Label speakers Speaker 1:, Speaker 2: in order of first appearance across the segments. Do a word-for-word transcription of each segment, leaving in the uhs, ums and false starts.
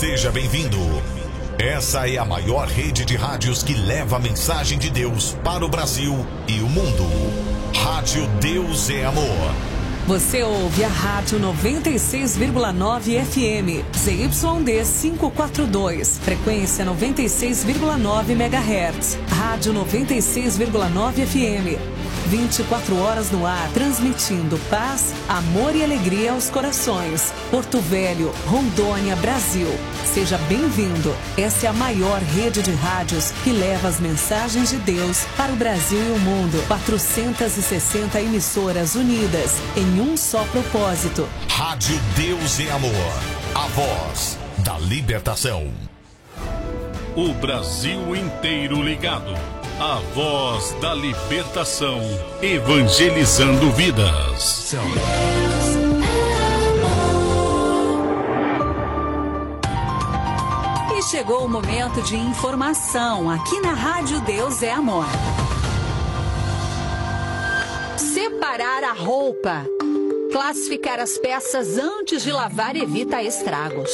Speaker 1: Seja bem-vindo. Essa é a maior rede de rádios que leva a mensagem de Deus para o Brasil e o mundo. Rádio Deus é Amor.
Speaker 2: Você ouve a Rádio noventa e seis vírgula nove F M, Z Y D quinhentos e quarenta e dois, frequência noventa e seis vírgula nove megahertz. Rádio noventa e seis vírgula nove F M, vinte e quatro horas no ar, transmitindo paz, amor e alegria aos corações. Porto Velho, Rondônia, Brasil. Seja bem-vindo. Essa é a maior rede de rádios que leva as mensagens de Deus para o Brasil e o mundo. quatrocentas e sessenta emissoras unidas em um só propósito.
Speaker 1: Rádio Deus é Amor. A voz da libertação.
Speaker 3: O Brasil inteiro ligado. A voz da libertação, evangelizando vidas.
Speaker 2: E chegou o momento de informação aqui na Rádio Deus é Amor. Separar a roupa. Classificar as peças antes de lavar evita estragos.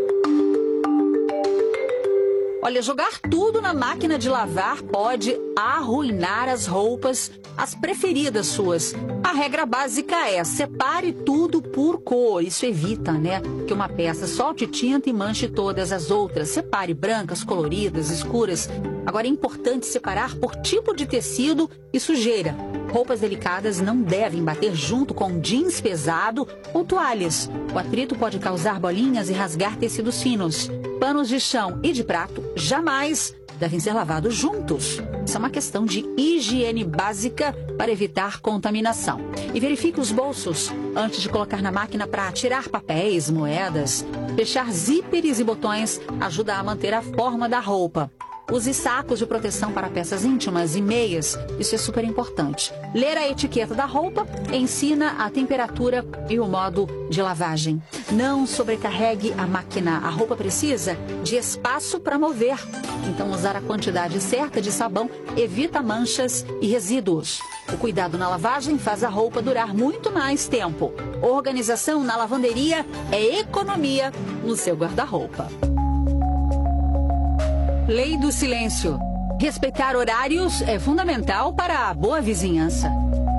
Speaker 2: Olha, jogar tudo na máquina de lavar pode arruinar as roupas, as preferidas suas. A regra básica é: separe tudo por cor. Isso evita, né, que uma peça solte tinta e manche todas as outras. Separe brancas, coloridas, escuras. Agora é importante separar por tipo de tecido e sujeira. Roupas delicadas não devem bater junto com jeans pesado ou toalhas. O atrito pode causar bolinhas e rasgar tecidos finos. Panos de chão e de prato jamais devem ser lavados juntos. Isso é uma questão de higiene básica para evitar contaminação. E verifique os bolsos antes de colocar na máquina para tirar papéis, moedas. Fechar zíperes e botões ajuda a manter a forma da roupa. Use sacos de proteção para peças íntimas e meias. Isso é super importante. Ler a etiqueta da roupa ensina a temperatura e o modo de lavagem. Não sobrecarregue a máquina. A roupa precisa de espaço para mover. Então, usar a quantidade certa de sabão evita manchas e resíduos. O cuidado na lavagem faz a roupa durar muito mais tempo. Organização na lavanderia é economia no seu guarda-roupa. Lei do silêncio. Respeitar horários é fundamental para a boa vizinhança.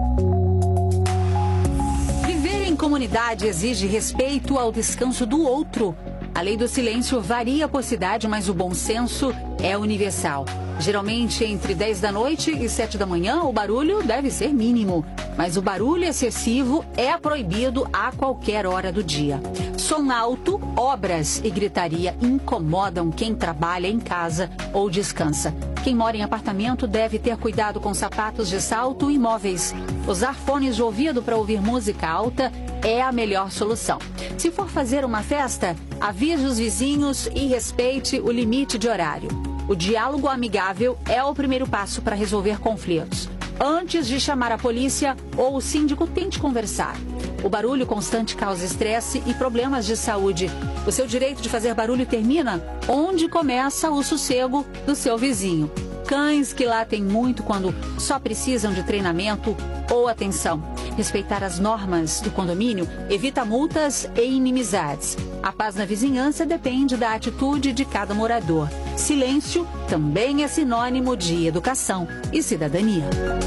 Speaker 2: Viver em comunidade exige respeito ao descanso do outro. A lei do silêncio varia por cidade, mas o bom senso é universal. Geralmente, entre dez da noite e sete da manhã, o barulho deve ser mínimo. Mas o barulho excessivo é proibido a qualquer hora do dia. Som alto, obras e gritaria incomodam quem trabalha em casa ou descansa. Quem mora em apartamento deve ter cuidado com sapatos de salto e móveis. Usar fones de ouvido para ouvir música alta é a melhor solução. Se for fazer uma festa, avise os vizinhos e respeite o limite de horário. O diálogo amigável é o primeiro passo para resolver conflitos. Antes de chamar a polícia ou o síndico, tente conversar. O barulho constante causa estresse e problemas de saúde. O seu direito de fazer barulho termina onde começa o sossego do seu vizinho. Cães que latem muito quando só precisam de treinamento ou atenção. Respeitar as normas do condomínio evita multas e inimizades. A paz na vizinhança depende da atitude de cada morador. Silêncio também é sinônimo de educação e cidadania.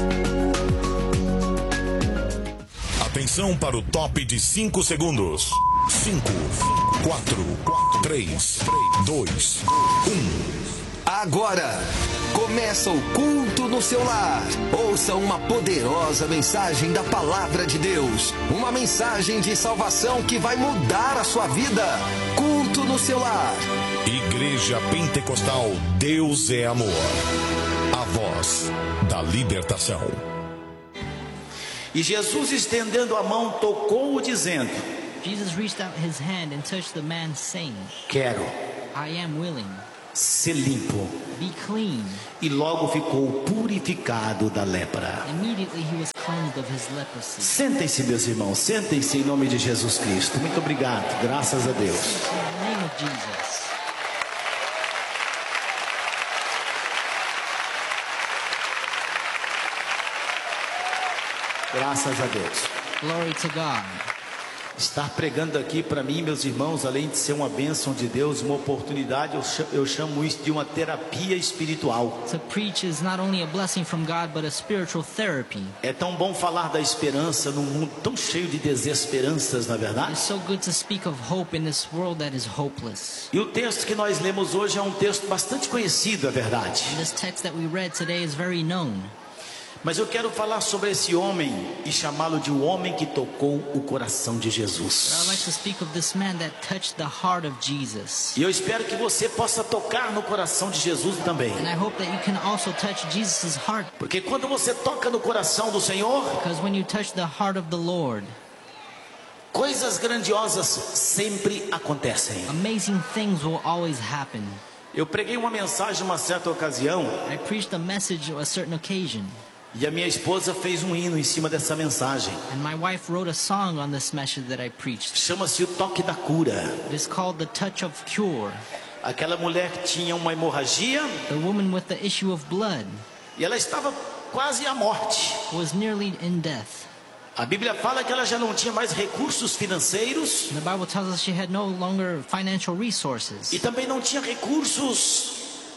Speaker 1: Atenção para o top de cinco segundos. cinco, quatro, três, dois, um.
Speaker 4: Agora começa o culto no seu lar. Ouça uma poderosa mensagem da palavra de Deus. Uma mensagem de salvação que vai mudar a sua vida. Culto no seu lar.
Speaker 1: Igreja Pentecostal Deus é Amor. A voz da libertação.
Speaker 5: E Jesus, estendendo a mão, tocou-o, dizendo:
Speaker 6: Jesus reached out his hand and touched the man, saying,
Speaker 5: Quero.
Speaker 6: I am willing.
Speaker 5: Ser limpo.
Speaker 6: Be clean.
Speaker 5: E logo ficou purificado da lepra.
Speaker 6: Immediately he was cleansed of his leprosy.
Speaker 5: Sentem-se, meus irmãos, sentem-se em nome de Jesus Cristo. Muito obrigado, graças a Deus.
Speaker 6: In the name of Jesus.
Speaker 5: Graças a Deus.
Speaker 6: Glory to God.
Speaker 5: Estar pregando aqui para mim, meus irmãos, além de ser uma bênção de Deus, uma oportunidade, eu chamo, eu chamo isso de uma terapia espiritual.
Speaker 6: To preach is not only a blessing from God, but a spiritual therapy.
Speaker 5: É tão bom falar da esperança num mundo tão cheio de desesperanças, na verdade.
Speaker 6: It's so good to speak of hope in this world that is hopeless.
Speaker 5: E o texto que nós lemos hoje é um texto bastante conhecido, é verdade.
Speaker 6: And this text that we read today is very known.
Speaker 5: Mas eu quero falar sobre esse homem e chamá-lo de um homem que tocou o coração de
Speaker 6: But I'd
Speaker 5: Jesus.
Speaker 6: like to speak of this man that touched the heart of Jesus.
Speaker 5: E eu espero que você possa tocar no coração de Jesus também.
Speaker 6: And I hope that you can also touch Jesus' heart.
Speaker 5: Porque quando você toca no coração do Senhor,
Speaker 6: Because when you touch the heart of the Lord,
Speaker 5: coisas grandiosas sempre acontecem.
Speaker 6: amazing things will always happen.
Speaker 5: Eu preguei uma mensagem uma certa ocasião
Speaker 6: I preached a message on a certain occasion,
Speaker 5: e a minha esposa fez um hino em cima dessa mensagem.
Speaker 6: and my wife wrote a song on this message that I preached.
Speaker 5: Chama-se o toque da cura.
Speaker 6: It is called The Touch of Cure.
Speaker 5: Aquela mulher que tinha uma hemorragia
Speaker 6: The woman with the issue of blood
Speaker 5: e ela estava quase à morte.
Speaker 6: was nearly in death.
Speaker 5: A Bíblia fala que ela já não tinha mais recursos financeiros
Speaker 6: And the Bible tells us she had no longer financial resources.
Speaker 5: e também não tinha recursos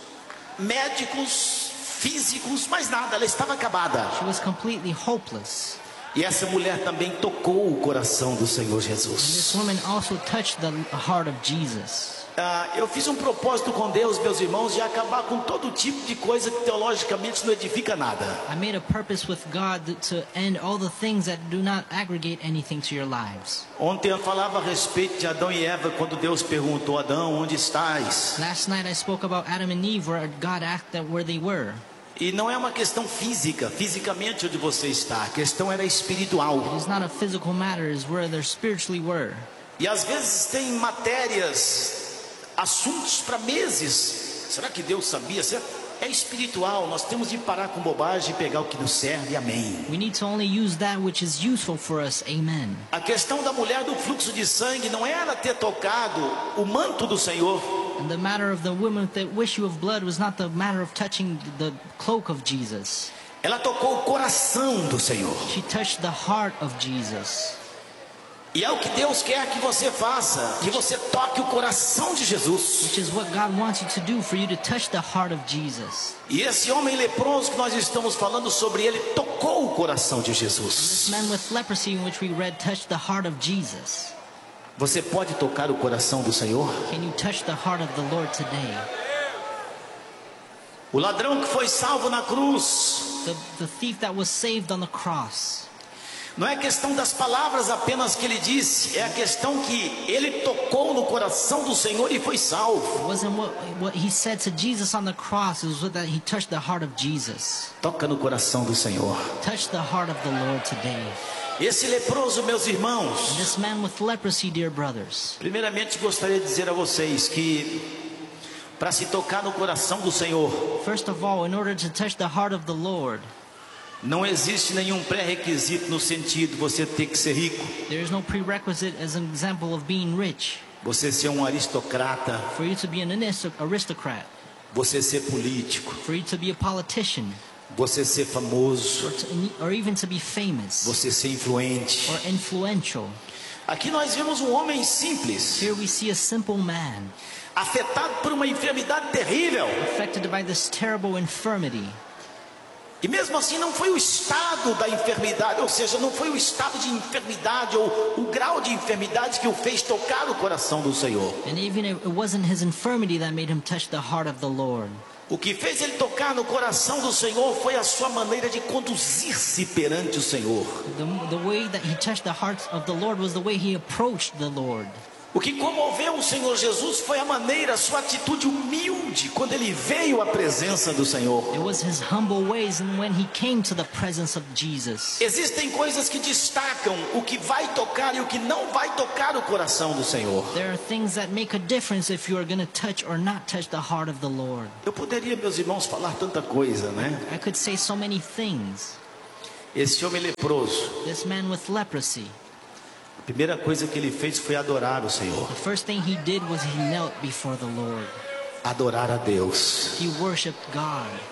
Speaker 5: médicos, físicos, mais nada. Ela estava acabada.
Speaker 6: She was completely hopeless.
Speaker 5: E essa mulher também tocou o coração do Senhor
Speaker 6: And this
Speaker 5: Jesus.
Speaker 6: woman also touched the heart of Jesus.
Speaker 5: Ah, eu fiz um propósito com Deus, meus irmãos, de acabar com todo tipo de coisa que teologicamente não edifica nada.
Speaker 6: I made a purpose with God to end all the things that do not aggregate anything to your lives.
Speaker 5: Ontem eu falava a respeito de Adão e Eva, quando Deus perguntou: Adão, onde estás?
Speaker 6: Last night I spoke about Adam and Eve, where God asked them where they were.
Speaker 5: E não é uma questão física, fisicamente onde você está, a questão era espiritual.
Speaker 6: It's not a physical matter, it's where they spiritually were.
Speaker 5: E às vezes tem matérias, assuntos para meses. Será que Deus sabia? É espiritual, nós temos de parar com bobagem e pegar o que nos serve, amém.
Speaker 6: We need to only use that which is useful for us, amen.
Speaker 5: A questão da mulher do fluxo de sangue não é ela ter tocado o manto do Senhor.
Speaker 6: And the matter of the woman with the issue of blood was not the matter of touching the cloak of Jesus.
Speaker 5: Ela tocou o coração do Senhor.
Speaker 6: She touched the heart of Jesus.
Speaker 5: E é o que Deus quer que você faça, que você toque o coração de Jesus.
Speaker 6: Which is what God wants you to do, for you to touch the heart of Jesus.
Speaker 5: E esse homem leproso que nós estamos falando sobre ele tocou o coração de
Speaker 6: This
Speaker 5: Jesus.
Speaker 6: man with leprosy in which we read touched the heart of Jesus.
Speaker 5: Você pode tocar o coração do Senhor?
Speaker 6: Can you touch the heart of the Lord today?
Speaker 5: O ladrão que foi salvo na cruz,
Speaker 6: The, the thief that was saved on the cross.
Speaker 5: não é questão das palavras apenas que ele disse, é a questão que ele tocou no coração do Senhor e foi salvo.
Speaker 6: It wasn't what, what he said to Jesus on the cross, it was what that he touched the heart of Jesus.
Speaker 5: Toca no coração do Senhor.
Speaker 6: Touch the heart of the Lord today.
Speaker 5: Esse leproso, meus irmãos,
Speaker 6: And this man with leprosy, dear brothers,
Speaker 5: primeiramente gostaria de dizer a vocês que para se tocar no coração do Senhor,
Speaker 6: first of all, in order to touch the heart of the Lord,
Speaker 5: não existe nenhum pré-requisito no sentido você ter que ser rico,
Speaker 6: there is no prerequisite as an example of being rich,
Speaker 5: você ser um aristocrata,
Speaker 6: for you to be an aristo- aristocrat,
Speaker 5: você ser político,
Speaker 6: for you to be a politician,
Speaker 5: você ser famoso,
Speaker 6: or, to, or even to be famous
Speaker 5: você ser influente.
Speaker 6: or influential.
Speaker 5: Aqui nós vemos um homem simples,
Speaker 6: Here we see a simple man
Speaker 5: afetado por uma enfermidade terrível.
Speaker 6: affected by this terrible infirmity.
Speaker 5: E mesmo assim não foi o estado da enfermidade, ou seja, não foi o estado de enfermidade ou o grau de enfermidade que o fez tocar o coração do Senhor.
Speaker 6: And even it wasn't his infirmity that made him touch the heart of the Lord.
Speaker 5: O que fez ele tocar no coração do Senhor foi a sua maneira de conduzir-se perante o Senhor.
Speaker 6: The, the way that he touched the heart of the Lord was the way he approached the Lord.
Speaker 5: O que comoveu o Senhor Jesus foi a maneira, a sua atitude humilde quando ele veio à presença do Senhor.
Speaker 6: It was his humble ways and when he came to the presence of Jesus.
Speaker 5: Existem coisas que destacam o que vai tocar e o que não vai tocar o coração do Senhor.
Speaker 6: There are things that make a difference if you are going to touch or not touch the heart of the Lord.
Speaker 5: Eu poderia, meus irmãos, falar tanta coisa, né?
Speaker 6: I could say so many things.
Speaker 5: Esse homem leproso,
Speaker 6: This man with leprosy,
Speaker 5: a primeira coisa que ele fez foi adorar o Senhor.
Speaker 6: the first thing he did was he knelt before the Lord.
Speaker 5: Adorar a Deus.
Speaker 6: He worshiped God.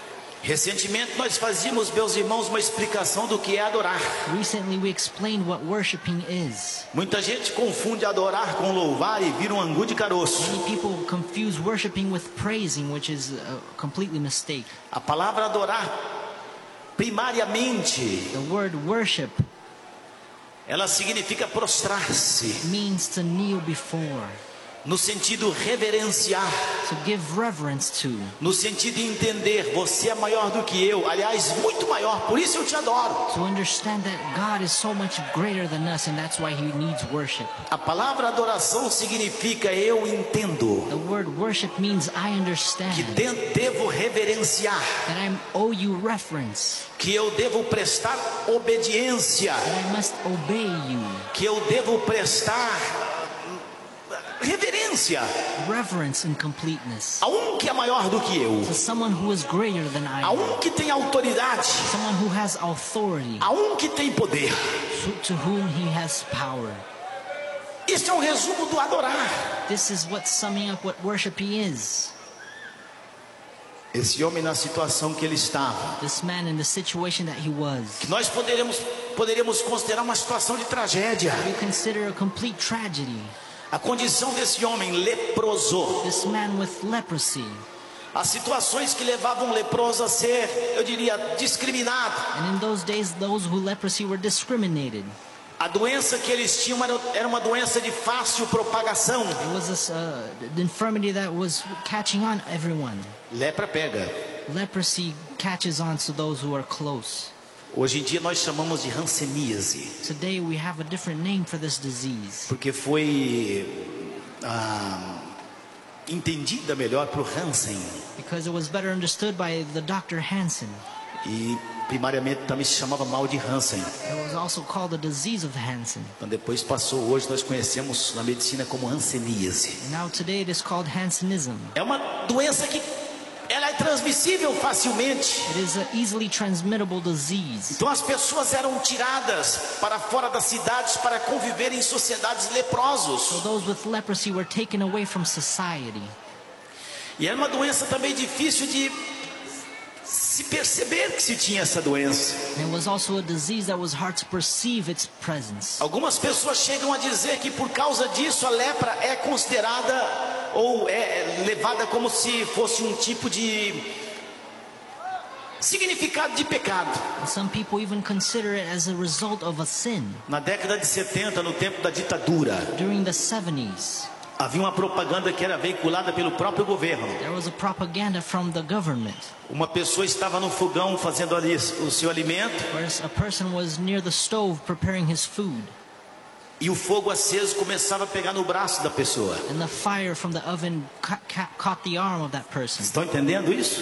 Speaker 5: Recentemente nós fazíamos, meus irmãos, uma explicação do que é adorar.
Speaker 6: Recently we explained what worshiping is.
Speaker 5: Muita gente confunde adorar com louvar e vira um angu de caroço.
Speaker 6: Many people confuse worshiping with praising, which is a completely mistake.
Speaker 5: A palavra adorar, primariamente,
Speaker 6: The word worship
Speaker 5: ela significa prostrar-se,
Speaker 6: means to kneel before,
Speaker 5: no sentido reverenciar,
Speaker 6: to give reverence to,
Speaker 5: no sentido de entender, você é maior do que eu, aliás, muito maior, por isso eu te adoro.
Speaker 6: to understand that God is so much greater than us, and that's why He needs worship.
Speaker 5: A palavra adoração significa eu entendo
Speaker 6: The word worship means I understand
Speaker 5: que de- devo reverenciar,
Speaker 6: that I owe you reverence,
Speaker 5: que eu devo prestar obediência,
Speaker 6: that I must obey you,
Speaker 5: que eu devo prestar reverência
Speaker 6: reverence and completeness
Speaker 5: a um que é maior do que eu,
Speaker 6: to someone who is greater than I
Speaker 5: a
Speaker 6: am,
Speaker 5: um que tem autoridade,
Speaker 6: someone who has authority,
Speaker 5: a um que tem poder.
Speaker 6: to, to whom He has power.
Speaker 5: Este é um resumo do adorar.
Speaker 6: This is what summing up what worshiping is.
Speaker 5: Esse homem na situação que ele estava,
Speaker 6: This man in the situation that he was,
Speaker 5: que nós poderíamos poderíamos considerar uma situação de tragédia.
Speaker 6: you consider a complete tragedy.
Speaker 5: A condição desse homem leproso,
Speaker 6: This man with leprosy,
Speaker 5: as situações que levavam o leproso a ser, eu diria, discriminado.
Speaker 6: and in those days those who leprosy were discriminated.
Speaker 5: A doença que eles tinham era, era uma doença de fácil propagação.
Speaker 6: It was this, uh, the infirmity that was catching on everyone.
Speaker 5: Lepra pega.
Speaker 6: Leprosy catches on to those who are close.
Speaker 5: Hoje em dia nós chamamos de hanseníase,
Speaker 6: Today we have a different name for this disease
Speaker 5: porque foi ah, entendida melhor por Hansen.
Speaker 6: because it was better understood by the Doctor Hansen.
Speaker 5: E primariamente também se chamava mal de Hansen.
Speaker 6: It was also called the disease of Hansen.
Speaker 5: Então depois passou, hoje nós conhecemos na medicina como hanseníase.
Speaker 6: And now today it is called Hansenism.
Speaker 5: É uma doença que ela é transmissível facilmente.
Speaker 6: It is an easily transmittable disease.
Speaker 5: Então as pessoas eram tiradas para fora das cidades para conviver em sociedades leprosos.
Speaker 6: So those with leprosy were taken away from society.
Speaker 5: E era uma doença também difícil de se perceber que se tinha essa doença.
Speaker 6: And it was also a disease that was hard to perceive its presence.
Speaker 5: Algumas pessoas chegam a dizer que por causa disso a lepra é considerada ou é levada como se fosse um tipo de significado de pecado.
Speaker 6: And some people even consider it as a result of a sin.
Speaker 5: Na década de setenta, no tempo da ditadura,
Speaker 6: During the seventies,
Speaker 5: havia uma propaganda que era veiculada pelo próprio governo.
Speaker 6: there was a propaganda from the government
Speaker 5: Uma pessoa estava no fogão fazendo ali o seu alimento
Speaker 6: where a person was near the stove preparing his food,
Speaker 5: e o fogo aceso começava a pegar no braço da pessoa.
Speaker 6: and the fire from the oven ca- ca- caught the arm of that person.
Speaker 5: Estão entendendo isso?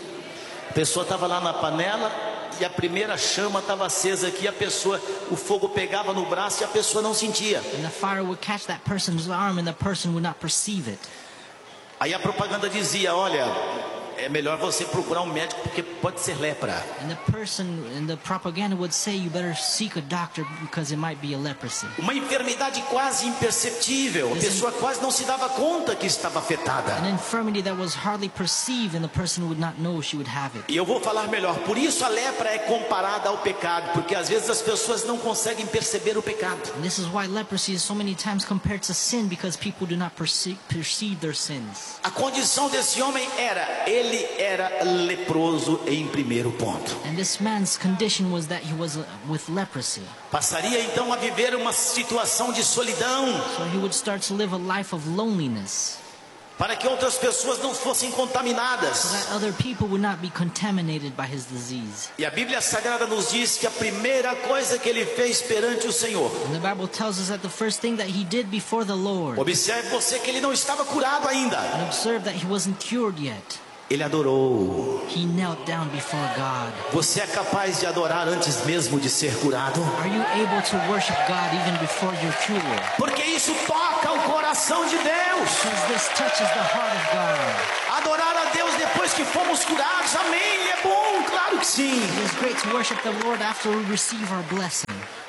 Speaker 5: A pessoa estava lá na panela e a primeira chama estava acesa aqui, a pessoa, o fogo pegava no braço e a pessoa não sentia.
Speaker 6: And the fire would catch that person's arm and the person would not perceive it.
Speaker 5: Aí a propaganda dizia, olha, é melhor você procurar um médico porque pode ser lepra.
Speaker 6: And the person in the propaganda would say you better seek a doctor because it might be a leprosy.
Speaker 5: Uma enfermidade quase imperceptível, a pessoa quase não se dava conta que estava afetada.
Speaker 6: An infirmity that was hardly perceived and the person would not know she would have it.
Speaker 5: E eu vou falar melhor, por isso a lepra é comparada ao pecado, porque às vezes as pessoas não conseguem perceber o pecado.
Speaker 6: And this is why leprosy is so many times compared to sin, because people do not perceive, perceive their sins.
Speaker 5: A condição desse homem era, ele era leproso em primeiro ponto.
Speaker 6: And this man's condition was that he was uh, with leprosy.
Speaker 5: Passaria então a viver uma situação de solidão,
Speaker 6: So he would start to live a life of loneliness,
Speaker 5: para que outras pessoas não fossem
Speaker 6: so
Speaker 5: contaminadas.
Speaker 6: that other people would not be contaminated by his disease.
Speaker 5: E a Bíblia Sagrada nos diz que a primeira coisa que ele fez perante o Senhor,
Speaker 6: And the Bible tells us that the first thing that he did before the Lord,
Speaker 5: observe você que ele não estava curado ainda,
Speaker 6: and observe that he wasn't cured yet,
Speaker 5: ele adorou.
Speaker 6: he knelt down before God.
Speaker 5: Você é capaz de adorar antes mesmo de ser curado?
Speaker 6: Are you able to worship God even before you're cured?
Speaker 5: Porque isso toca o coração de Deus.
Speaker 6: Because this touches the heart of God.
Speaker 5: Adorar a Deus depois que fomos curados, amém, é bom, claro que sim.
Speaker 6: It is great to worship the Lord after we receive our blessing.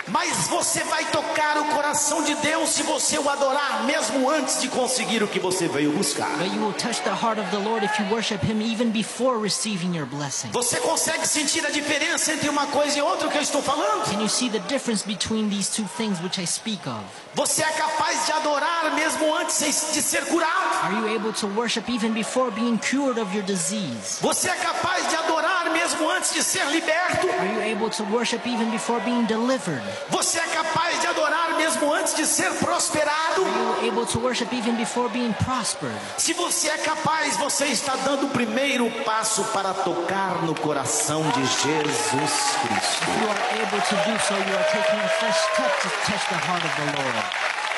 Speaker 5: Mas você vai tocar o coração de Deus se você o adorar mesmo antes de conseguir o que você veio buscar.
Speaker 6: But you will touch the heart of the Lord if you worship Him even before receiving your blessing.
Speaker 5: Você consegue sentir a diferença entre uma coisa e outra que eu estou falando?
Speaker 6: Can you see the difference between these two things which I speak of?
Speaker 5: Você é capaz de adorar mesmo antes de ser curado?
Speaker 6: Are you able to worship even before being cured of your disease?
Speaker 5: Você é capaz de adorar mesmo antes de ser liberto?
Speaker 6: Are you able to worship even before being delivered?
Speaker 5: Você é capaz de adorar mesmo antes de ser prosperado?
Speaker 6: Are you able to worship even before being prospered?
Speaker 5: Se você é capaz, você está dando o primeiro passo para tocar no coração de Jesus Cristo.
Speaker 6: If you are able to do so, you are taking a first step to touch the heart of the Lord.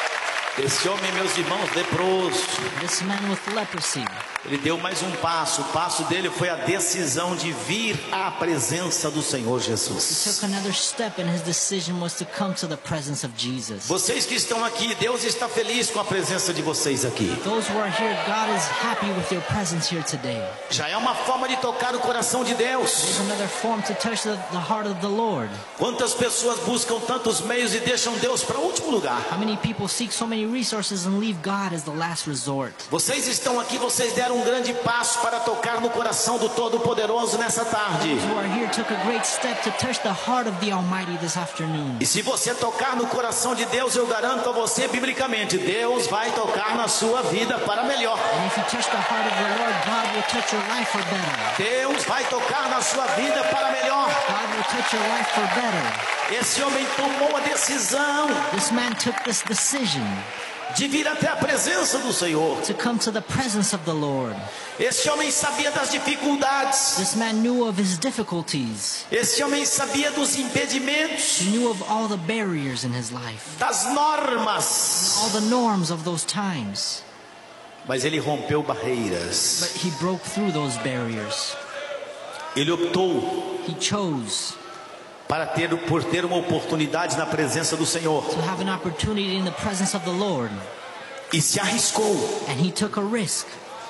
Speaker 5: Esse homem, meus irmãos, leproso,
Speaker 6: This man with leprosy,
Speaker 5: ele deu mais um passo. O passo dele foi a decisão de vir à presença do Senhor
Speaker 6: he
Speaker 5: Jesus.
Speaker 6: took another step, and his decision was to come to the presence of Jesus.
Speaker 5: Vocês que estão aqui, Deus está feliz com a presença de vocês aqui.
Speaker 6: Those who are here, God is happy with your presence here today.
Speaker 5: Já é uma forma de tocar o coração de Deus.
Speaker 6: There's another form to touch the, the heart of the Lord.
Speaker 5: Quantas pessoas buscam tantos meios e deixam Deus para o último lugar?
Speaker 6: How many people seek so many resources and leave God as the last resort?
Speaker 5: Vocês estão aqui, vocês deram um grande passo para tocar no coração do Todo-Poderoso nessa tarde.
Speaker 6: Those who are here took a great step to touch the heart of the Almighty this afternoon.
Speaker 5: E se você tocar no coração de Deus, eu garanto a você biblicamente, Deus vai tocar na sua vida para melhor.
Speaker 6: And if you touch the heart of the Lord, God will touch your life for better.
Speaker 5: Deus vai tocar na sua vida para melhor.
Speaker 6: God will touch your life for better.
Speaker 5: Esse homem tomou a decisão
Speaker 6: This man took this decision
Speaker 5: de vir até a presença do Senhor.
Speaker 6: to come to the presence of the Lord.
Speaker 5: Esse homem sabia das dificuldades.
Speaker 6: This man knew of his difficulties.
Speaker 5: Esse homem sabia dos impedimentos,
Speaker 6: He knew of all the barriers in his life,
Speaker 5: das normas.
Speaker 6: all the norms of those times.
Speaker 5: Mas ele rompeu barreiras.
Speaker 6: But he broke through those barriers.
Speaker 5: Ele optou
Speaker 6: He chose
Speaker 5: para ter, por ter uma oportunidade na presença do Senhor.
Speaker 6: to have an opportunity in the presence of the Lord.
Speaker 5: E se arriscou.
Speaker 6: And he took a risk.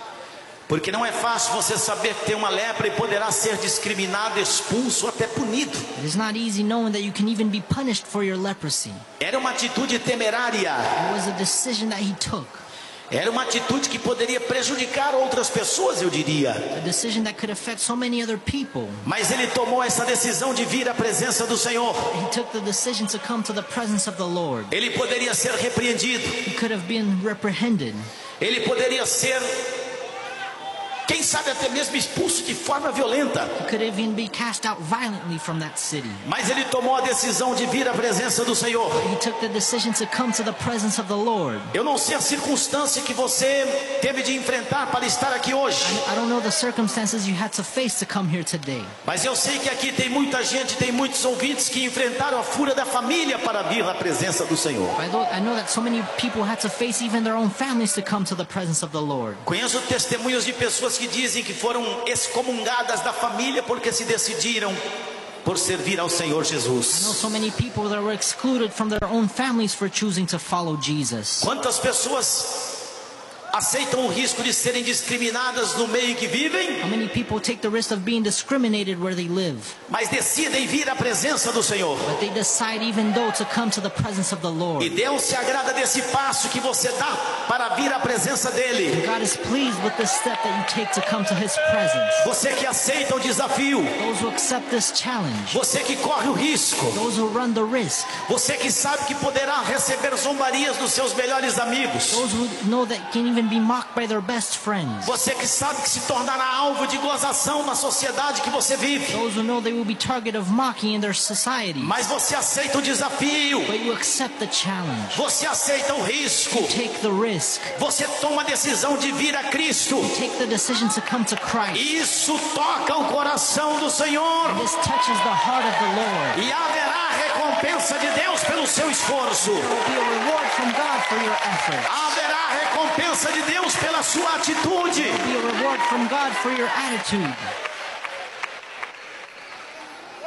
Speaker 5: Porque não é fácil você saber que tem uma lepra e poderá ser discriminado, expulso, até punido.
Speaker 6: It is not easy knowing that you can even be punished for your leprosy.
Speaker 5: Era uma atitude temerária.
Speaker 6: It was a decision that he took.
Speaker 5: Era uma atitude que poderia prejudicar outras pessoas, eu diria.
Speaker 6: A decision that could affect so many other people.
Speaker 5: Mas ele tomou essa decisão de vir à presença do Senhor.
Speaker 6: He took the decision to come to the presence of the Lord.
Speaker 5: Ele poderia ser repreendido.
Speaker 6: He could have been reprehended.
Speaker 5: Ele poderia ser, quem sabe até mesmo expulso de forma violenta.
Speaker 6: He could even be cast out violently from that city.
Speaker 5: Mas ele tomou a decisão de vir à presença do Senhor.
Speaker 6: He took the decision to come to the presence of the Lord.
Speaker 5: Eu não sei a circunstância que você teve de enfrentar para estar aqui hoje.
Speaker 6: I don't know the circumstances you had to face to come here today.
Speaker 5: Mas eu sei que aqui tem muita gente, tem muitos ouvintes que enfrentaram a fúria da família para vir à presença do Senhor.
Speaker 6: I know, I know that so many people had to face even their own families to come to the presence of the Lord.
Speaker 5: Conheço testemunhos de pessoas que dizem que foram excomungadas da família porque se decidiram por servir ao Senhor
Speaker 6: I know
Speaker 5: Jesus.
Speaker 6: so many people that were excluded from their own families for choosing to follow Jesus.
Speaker 5: Quantas pessoas aceitam o risco de serem discriminadas no meio que vivem,
Speaker 6: How many people take the risk of being discriminated where they live,
Speaker 5: mas decidem vir à presença do Senhor.
Speaker 6: but they decide even though to come to the presence of the
Speaker 5: E
Speaker 6: Lord.
Speaker 5: Deus se agrada desse passo que você dá para vir à presença dele.
Speaker 6: God is pleased with the step that you take to come to His presence.
Speaker 5: Você que aceita o desafio,
Speaker 6: Those who accept this challenge,
Speaker 5: você que corre o risco,
Speaker 6: those who run the risk,
Speaker 5: você que sabe que poderá receber zombarias dos seus melhores amigos,
Speaker 6: those who know that can even be mocked by their best friends,
Speaker 5: você que sabe que se tornará alvo de gozação na sociedade que você vive,
Speaker 6: those who know they will be target of mocking in their society,
Speaker 5: mas você aceita o desafio,
Speaker 6: but you accept the challenge.
Speaker 5: você aceita o risco,
Speaker 6: Take the risk.
Speaker 5: você toma a decisão de vir a Cristo.
Speaker 6: Take the decision to come to Christ.
Speaker 5: Isso toca o coração do Senhor.
Speaker 6: This touches the heart of the Lord.
Speaker 5: E haverá recompensa de Deus pelo seu esforço.
Speaker 6: There will be a reward from God for your effort.
Speaker 5: Haverá recompensa de Deus pela sua atitude.
Speaker 6: There will be a reward from God for your attitude.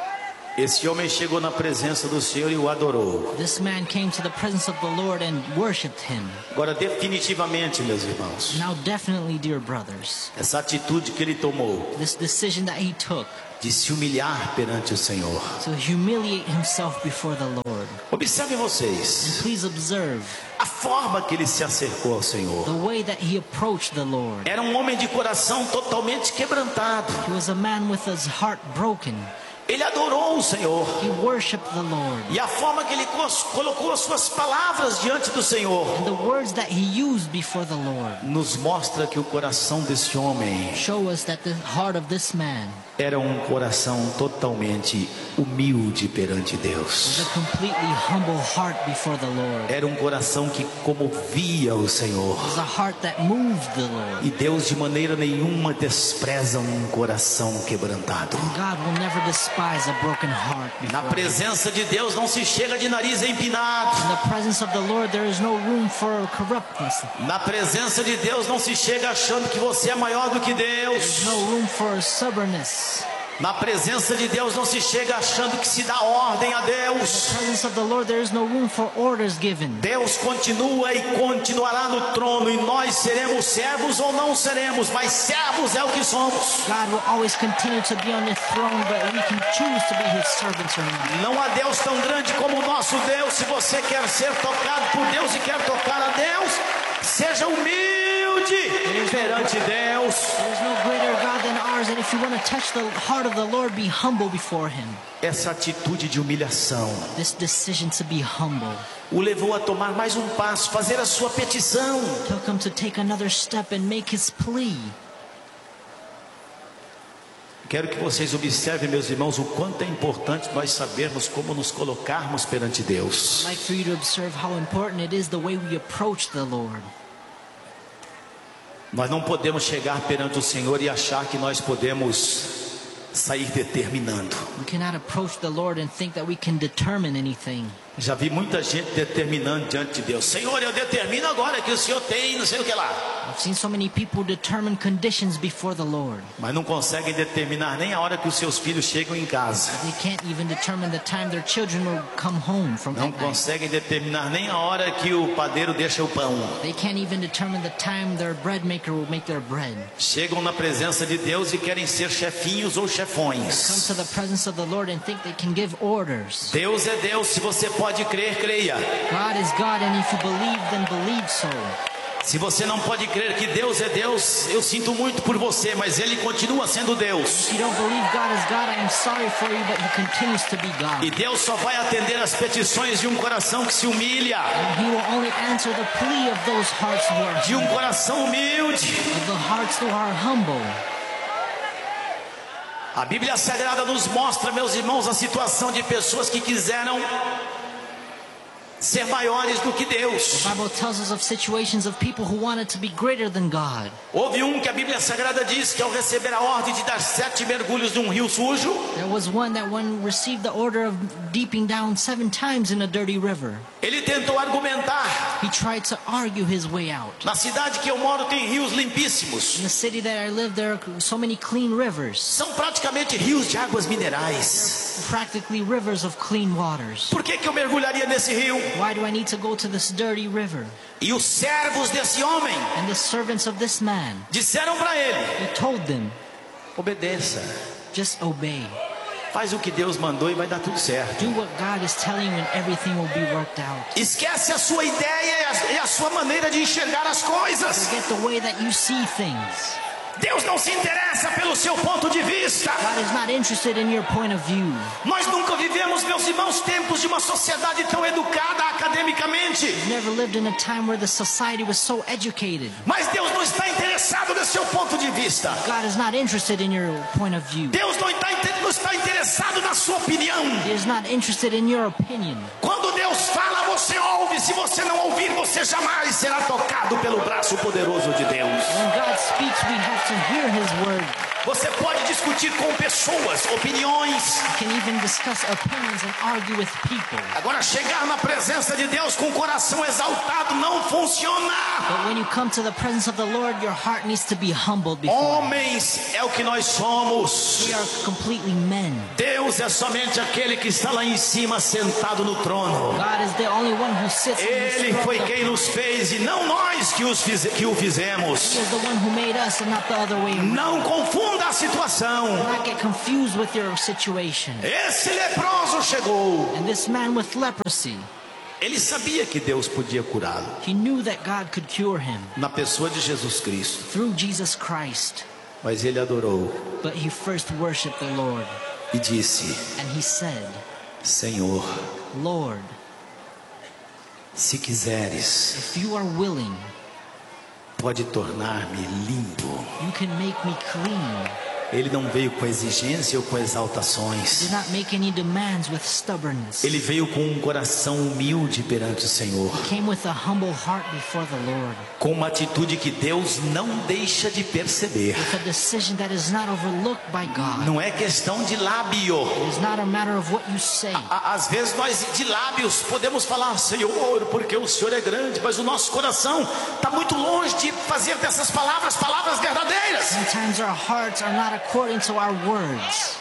Speaker 5: Esse homem chegou na presença do Senhor e o adorou.
Speaker 6: This man came to the presence of the Lord and worshipped him.
Speaker 5: Agora, definitivamente, meus irmãos,
Speaker 6: Now definitely, dear brothers,
Speaker 5: essa atitude que ele tomou
Speaker 6: this decision that he took
Speaker 5: de se humilhar perante o Senhor.
Speaker 6: to humiliate himself before the Lord.
Speaker 5: Observe
Speaker 6: And
Speaker 5: vocês
Speaker 6: please observe
Speaker 5: a forma que ele se acercou ao Senhor.
Speaker 6: the way that he approached the Lord.
Speaker 5: Era um homem de coração totalmente quebrantado.
Speaker 6: He was a man with his heart broken.
Speaker 5: Ele adorou o Senhor.
Speaker 6: He worshipped the Lord.
Speaker 5: E a forma que ele cos- colocou as suas palavras diante do Senhor
Speaker 6: And the words that he used before the Lord
Speaker 5: nos mostra que o coração desse homem
Speaker 6: show us that the heart of this man
Speaker 5: era um coração totalmente humilde perante
Speaker 6: was
Speaker 5: Deus.
Speaker 6: a completely humble heart before the Lord.
Speaker 5: Era um coração que comovia o Senhor.
Speaker 6: It was a heart that moved the Lord.
Speaker 5: E Deus de maneira nenhuma despreza um coração quebrantado.
Speaker 6: God will never despise a broken heart.
Speaker 5: Na
Speaker 6: before him.
Speaker 5: presença de Deus não se chega de nariz empinado.
Speaker 6: In the presence of the Lord, there is no room for corruptness.
Speaker 5: Na presença de Deus não se chega achando que você é maior do que Deus.
Speaker 6: There's no room for stubbornness.
Speaker 5: Na presença de Deus não se chega achando que se dá ordem a
Speaker 6: In
Speaker 5: Deus.
Speaker 6: the presence of the Lord, there is no room for orders given.
Speaker 5: Deus continua e continuará no trono, e nós seremos servos ou não seremos, mas servos é o que somos.
Speaker 6: God will always continue to be on the throne, but we can choose to be his servants or not.
Speaker 5: Não há Deus tão grande como o nosso Deus. Se você quer ser tocado por Deus e quer tocar a Deus, seja humilde perante Deus.
Speaker 6: There is no greater God than ours, and if you want to touch the heart of the Lord, be humble before him.
Speaker 5: Essa atitude de humilhação
Speaker 6: This decision to be humble
Speaker 5: o levou a tomar mais um passo, fazer a sua petição.
Speaker 6: took him to take another step and make his plea.
Speaker 5: Quero que vocês observem, meus irmãos, o quanto é importante nós sabermos como nos colocarmos perante Deus.
Speaker 6: I'd like for you to observe how important it is the way we approach the Lord.
Speaker 5: Nós não podemos chegar perante o Senhor e achar que nós podemos sair determinando.
Speaker 6: We cannot approach the Lord and think that we can determine anything.
Speaker 5: Já vi muita gente determinando diante de Deus. Senhor, eu determino agora que o Senhor tem não sei o que lá.
Speaker 6: I've seen so many people determine conditions before the Lord.
Speaker 5: Mas não conseguem determinar nem a hora que os seus filhos chegam em casa.
Speaker 6: They can't even determine the time their children will come home from
Speaker 5: Não
Speaker 6: that night.
Speaker 5: conseguem determinar nem a hora que o padeiro deixa o pão.
Speaker 6: They can't even determine the time their bread maker will make their bread.
Speaker 5: Chegam na presença de Deus e querem ser chefinhos ou
Speaker 6: Come
Speaker 5: chefões.
Speaker 6: to the presence of the Lord and think they can give orders.
Speaker 5: Deus é Deus, se você pode crer, creia.
Speaker 6: God is God, and if you believe, then believe so.
Speaker 5: Se você não pode crer que Deus é Deus, eu sinto muito por você, mas Ele continua sendo Deus.
Speaker 6: If you don't believe God is God, I am sorry for you, but He continues to be God.
Speaker 5: E Deus só vai atender as petições de um coração que se humilha,
Speaker 6: And He will only answer the plea of those hearts who are
Speaker 5: de um
Speaker 6: humble,
Speaker 5: coração humilde.
Speaker 6: of the hearts who are humble.
Speaker 5: A Bíblia Sagrada nos mostra, meus irmãos, a situação de pessoas que quiseram ser maiores do que Deus.
Speaker 6: The Bible tells us of situations of people who wanted to be greater than God.
Speaker 5: Houve um que a Bíblia Sagrada diz que ao receber a ordem de dar sete mergulhos num rio sujo,
Speaker 6: There was one that when received the order of deeping down seven times in a dirty river.
Speaker 5: ele tentou argumentar.
Speaker 6: He tried to argue his way out.
Speaker 5: Na cidade que eu moro tem rios limpíssimos.
Speaker 6: In the city that I live, there are so many clean rivers,
Speaker 5: São praticamente rios de águas minerais.
Speaker 6: practically rivers of clean waters.
Speaker 5: Por que que eu mergulharia nesse rio?
Speaker 6: Why do I need to go to this dirty river?
Speaker 5: E os servos desse homem
Speaker 6: And the servants of this man,
Speaker 5: disseram para ele:
Speaker 6: he told them,
Speaker 5: obedeça,
Speaker 6: just obey.
Speaker 5: faz o que Deus mandou e vai dar tudo certo.
Speaker 6: Do what God is telling you and everything will be worked out.
Speaker 5: Esquece a sua ideia e a, e a sua maneira de enxergar as coisas.
Speaker 6: Forget the way that you see things.
Speaker 5: Deus não se interessa pelo seu ponto de vista.
Speaker 6: God is not interested in your point of view.
Speaker 5: Nós nunca vivemos, meus irmãos, tempos de uma sociedade tão educada academicamente.
Speaker 6: We've never lived in a time where the society was so educated.
Speaker 5: Mas Deus não está interessado no seu ponto de vista.
Speaker 6: God is not interested in your point of view.
Speaker 5: Deus não está, não está interessado na sua opinião.
Speaker 6: He is not interested in your opinion.
Speaker 5: Quando Deus fala, você ouve. Se você não ouvir, você jamais será tocado pelo braço poderoso de Deus.
Speaker 6: When God speaks, we have to hear His word.
Speaker 5: Você pode discutir com pessoas, opiniões.
Speaker 6: You can even discuss opinions and argue with people.
Speaker 5: Agora, chegar na presença de Deus com o coração exaltado não funciona.
Speaker 6: But when you come to the presence of the Lord, your heart needs to be humbled before Him.
Speaker 5: Homens é o que nós somos.
Speaker 6: We are completely men.
Speaker 5: Deus é somente aquele que está lá em cima sentado no trono.
Speaker 6: God is the only one who sits on this
Speaker 5: Ele
Speaker 6: throne.
Speaker 5: foi quem nos fez e não nós que, os fize, que o fizemos.
Speaker 6: He is the one who made us and not the other way around.
Speaker 5: Não confunda a situação.
Speaker 6: Do not get confused with your situation.
Speaker 5: Esse leproso chegou.
Speaker 6: And this man with leprosy,
Speaker 5: Ele sabia que Deus podia curá-lo
Speaker 6: he knew that God could cure him
Speaker 5: na pessoa de Jesus Cristo,
Speaker 6: through Jesus Christ.
Speaker 5: mas ele adorou
Speaker 6: But he first worshiped the Lord.
Speaker 5: e disse:
Speaker 6: And he said,
Speaker 5: Senhor,
Speaker 6: Lord,
Speaker 5: se quiseres,
Speaker 6: if you are willing,
Speaker 5: pode tornar-me limpo.
Speaker 6: you can make me clean.
Speaker 5: Ele não veio com exigência ou com exaltações.
Speaker 6: Did not make any demands with stubbornness.
Speaker 5: Ele veio com um coração humilde perante o Senhor,
Speaker 6: Came with a humble heart before the Lord,
Speaker 5: com uma atitude que Deus não deixa de perceber.
Speaker 6: with a decision that is not overlooked by God.
Speaker 5: Não é questão de lábio.
Speaker 6: It is not a matter of what you say.
Speaker 5: Á- Às vezes nós de lábios podemos falar: Senhor, porque o Senhor é grande, mas o nosso coração está muito longe de fazer dessas palavras palavras verdadeiras.
Speaker 6: Sometimes our hearts are not according to our words.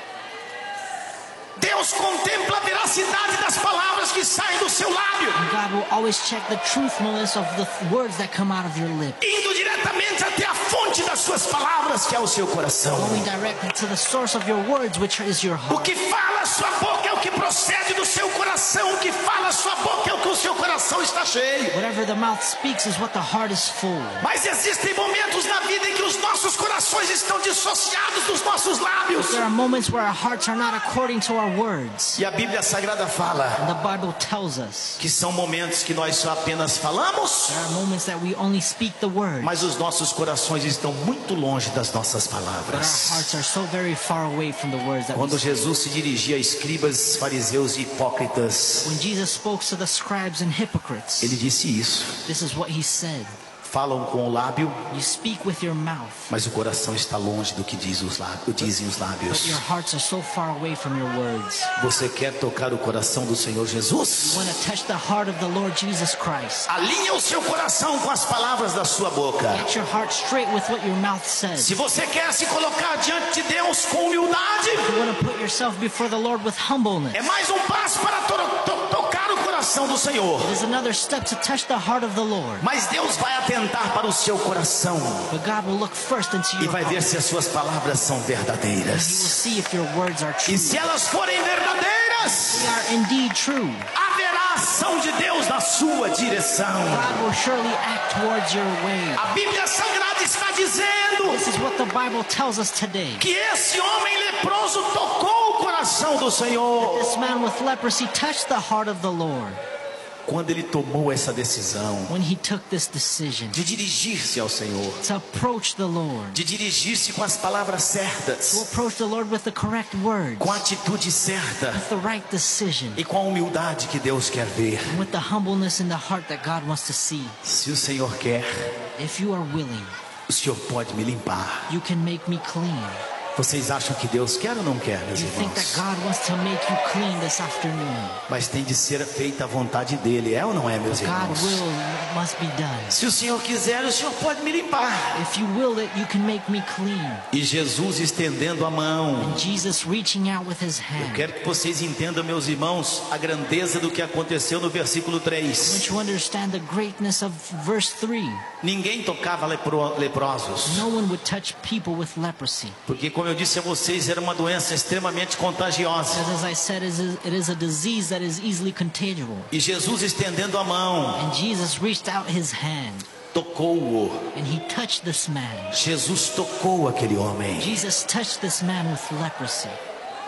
Speaker 5: Deus contempla a veracidade das palavras que saem do seu lábio,
Speaker 6: And God will always check the truthfulness of the words that come out of your lips,
Speaker 5: indo diretamente até a fonte das suas palavras, que é o seu coração.
Speaker 6: going directly to the source of your words, which is your
Speaker 5: O
Speaker 6: heart.
Speaker 5: que fala a sua boca é o que procede do seu coração. O que fala a sua boca é o que o seu coração está cheio.
Speaker 6: Whatever the mouth speaks is what the heart is full.
Speaker 5: Mas existem momentos na vida em que os nossos corações estão dissociados dos nossos lábios.
Speaker 6: There are moments where our hearts are not according to our words.
Speaker 5: E a Bíblia Sagrada fala
Speaker 6: And the Bible tells us
Speaker 5: que são momentos que nós só apenas falamos,
Speaker 6: there are moments that we only speak the word,
Speaker 5: mas os nossos corações estão muito longe das nossas
Speaker 6: but our
Speaker 5: palavras.
Speaker 6: hearts are so very far away from the words that we
Speaker 5: Quando
Speaker 6: speak.
Speaker 5: Jesus se dirigia a escribas, fariseus e hipócritas,
Speaker 6: When Jesus spoke to the scribes and hypocrites,
Speaker 5: ele disse isso:
Speaker 6: this is what he said.
Speaker 5: falam com o lábio,
Speaker 6: You speak with your mouth,
Speaker 5: mas o coração está longe do que diz os lábios, dizem os
Speaker 6: but
Speaker 5: lábios.
Speaker 6: your hearts are so far away from your words.
Speaker 5: Você quer tocar o coração do Senhor Jesus?
Speaker 6: You want to touch the heart of the Lord Jesus Christ.
Speaker 5: Alinhe o seu coração com as palavras da sua boca.
Speaker 6: Get your heart straight with what your mouth says.
Speaker 5: Se você quer se colocar diante de Deus com humildade,
Speaker 6: You want to put yourself before the Lord with humbleness.
Speaker 5: é mais um passo para to to tocar o coração do Senhor.
Speaker 6: It is another step to touch the heart of the Lord.
Speaker 5: Mas Deus vai atentar para o seu coração
Speaker 6: But God will look first into
Speaker 5: e
Speaker 6: your
Speaker 5: vai ver
Speaker 6: heart.
Speaker 5: se as suas palavras são
Speaker 6: He will
Speaker 5: verdadeiras.
Speaker 6: see if your words are true.
Speaker 5: E se elas forem verdadeiras,
Speaker 6: They are indeed true.
Speaker 5: haverá ação de Deus na sua direção.
Speaker 6: God will surely act towards your way.
Speaker 5: A Bíblia Sagrada está dizendo
Speaker 6: This is what the Bible tells us today.
Speaker 5: que esse homem leproso tocou o coração do Senhor.
Speaker 6: This man with leprosy touched the heart of the Lord
Speaker 5: Quando ele tomou essa decisão
Speaker 6: when he took this decision
Speaker 5: de dirigir-se ao Senhor,
Speaker 6: to approach the Lord,
Speaker 5: de dirigir-se com as palavras
Speaker 6: to
Speaker 5: certas,
Speaker 6: approach the Lord with the correct words,
Speaker 5: com a atitude certa
Speaker 6: with the right decision,
Speaker 5: e com a humildade que Deus quer ver.
Speaker 6: and with the humbleness in the heart that God wants to see.
Speaker 5: Se o Senhor quer,
Speaker 6: If you are willing,
Speaker 5: o Senhor pode me limpar.
Speaker 6: you can make me clean.
Speaker 5: Vocês acham que Deus quer ou não quer, meus
Speaker 6: You think that
Speaker 5: irmãos?
Speaker 6: God wants to make you clean this afternoon.
Speaker 5: Mas tem de ser feita a vontade dele, é ou não é, meus
Speaker 6: God
Speaker 5: irmãos?
Speaker 6: will, it must be done.
Speaker 5: Se o Senhor quiser, o Senhor pode me limpar.
Speaker 6: If you will it, you can make me clean.
Speaker 5: E Jesus estendendo a mão.
Speaker 6: And Jesus reaching out with his
Speaker 5: Eu
Speaker 6: hand.
Speaker 5: quero que vocês entendam, meus irmãos, a grandeza do que aconteceu no versículo
Speaker 6: I
Speaker 5: três.
Speaker 6: want you to understand the greatness of verse three.
Speaker 5: Ninguém tocava lepro- leprosos,
Speaker 6: No one would touch people with leprosy.
Speaker 5: porque, como eu disse a vocês, era uma doença extremamente contagiosa.
Speaker 6: Because as I said, it is- it is a disease that is easily contagious.
Speaker 5: E Jesus estendendo a mão,
Speaker 6: And Jesus reached out his hand
Speaker 5: tocou-o.
Speaker 6: and he touched this man.
Speaker 5: Jesus tocou aquele homem.
Speaker 6: Jesus touched this man with leprosy.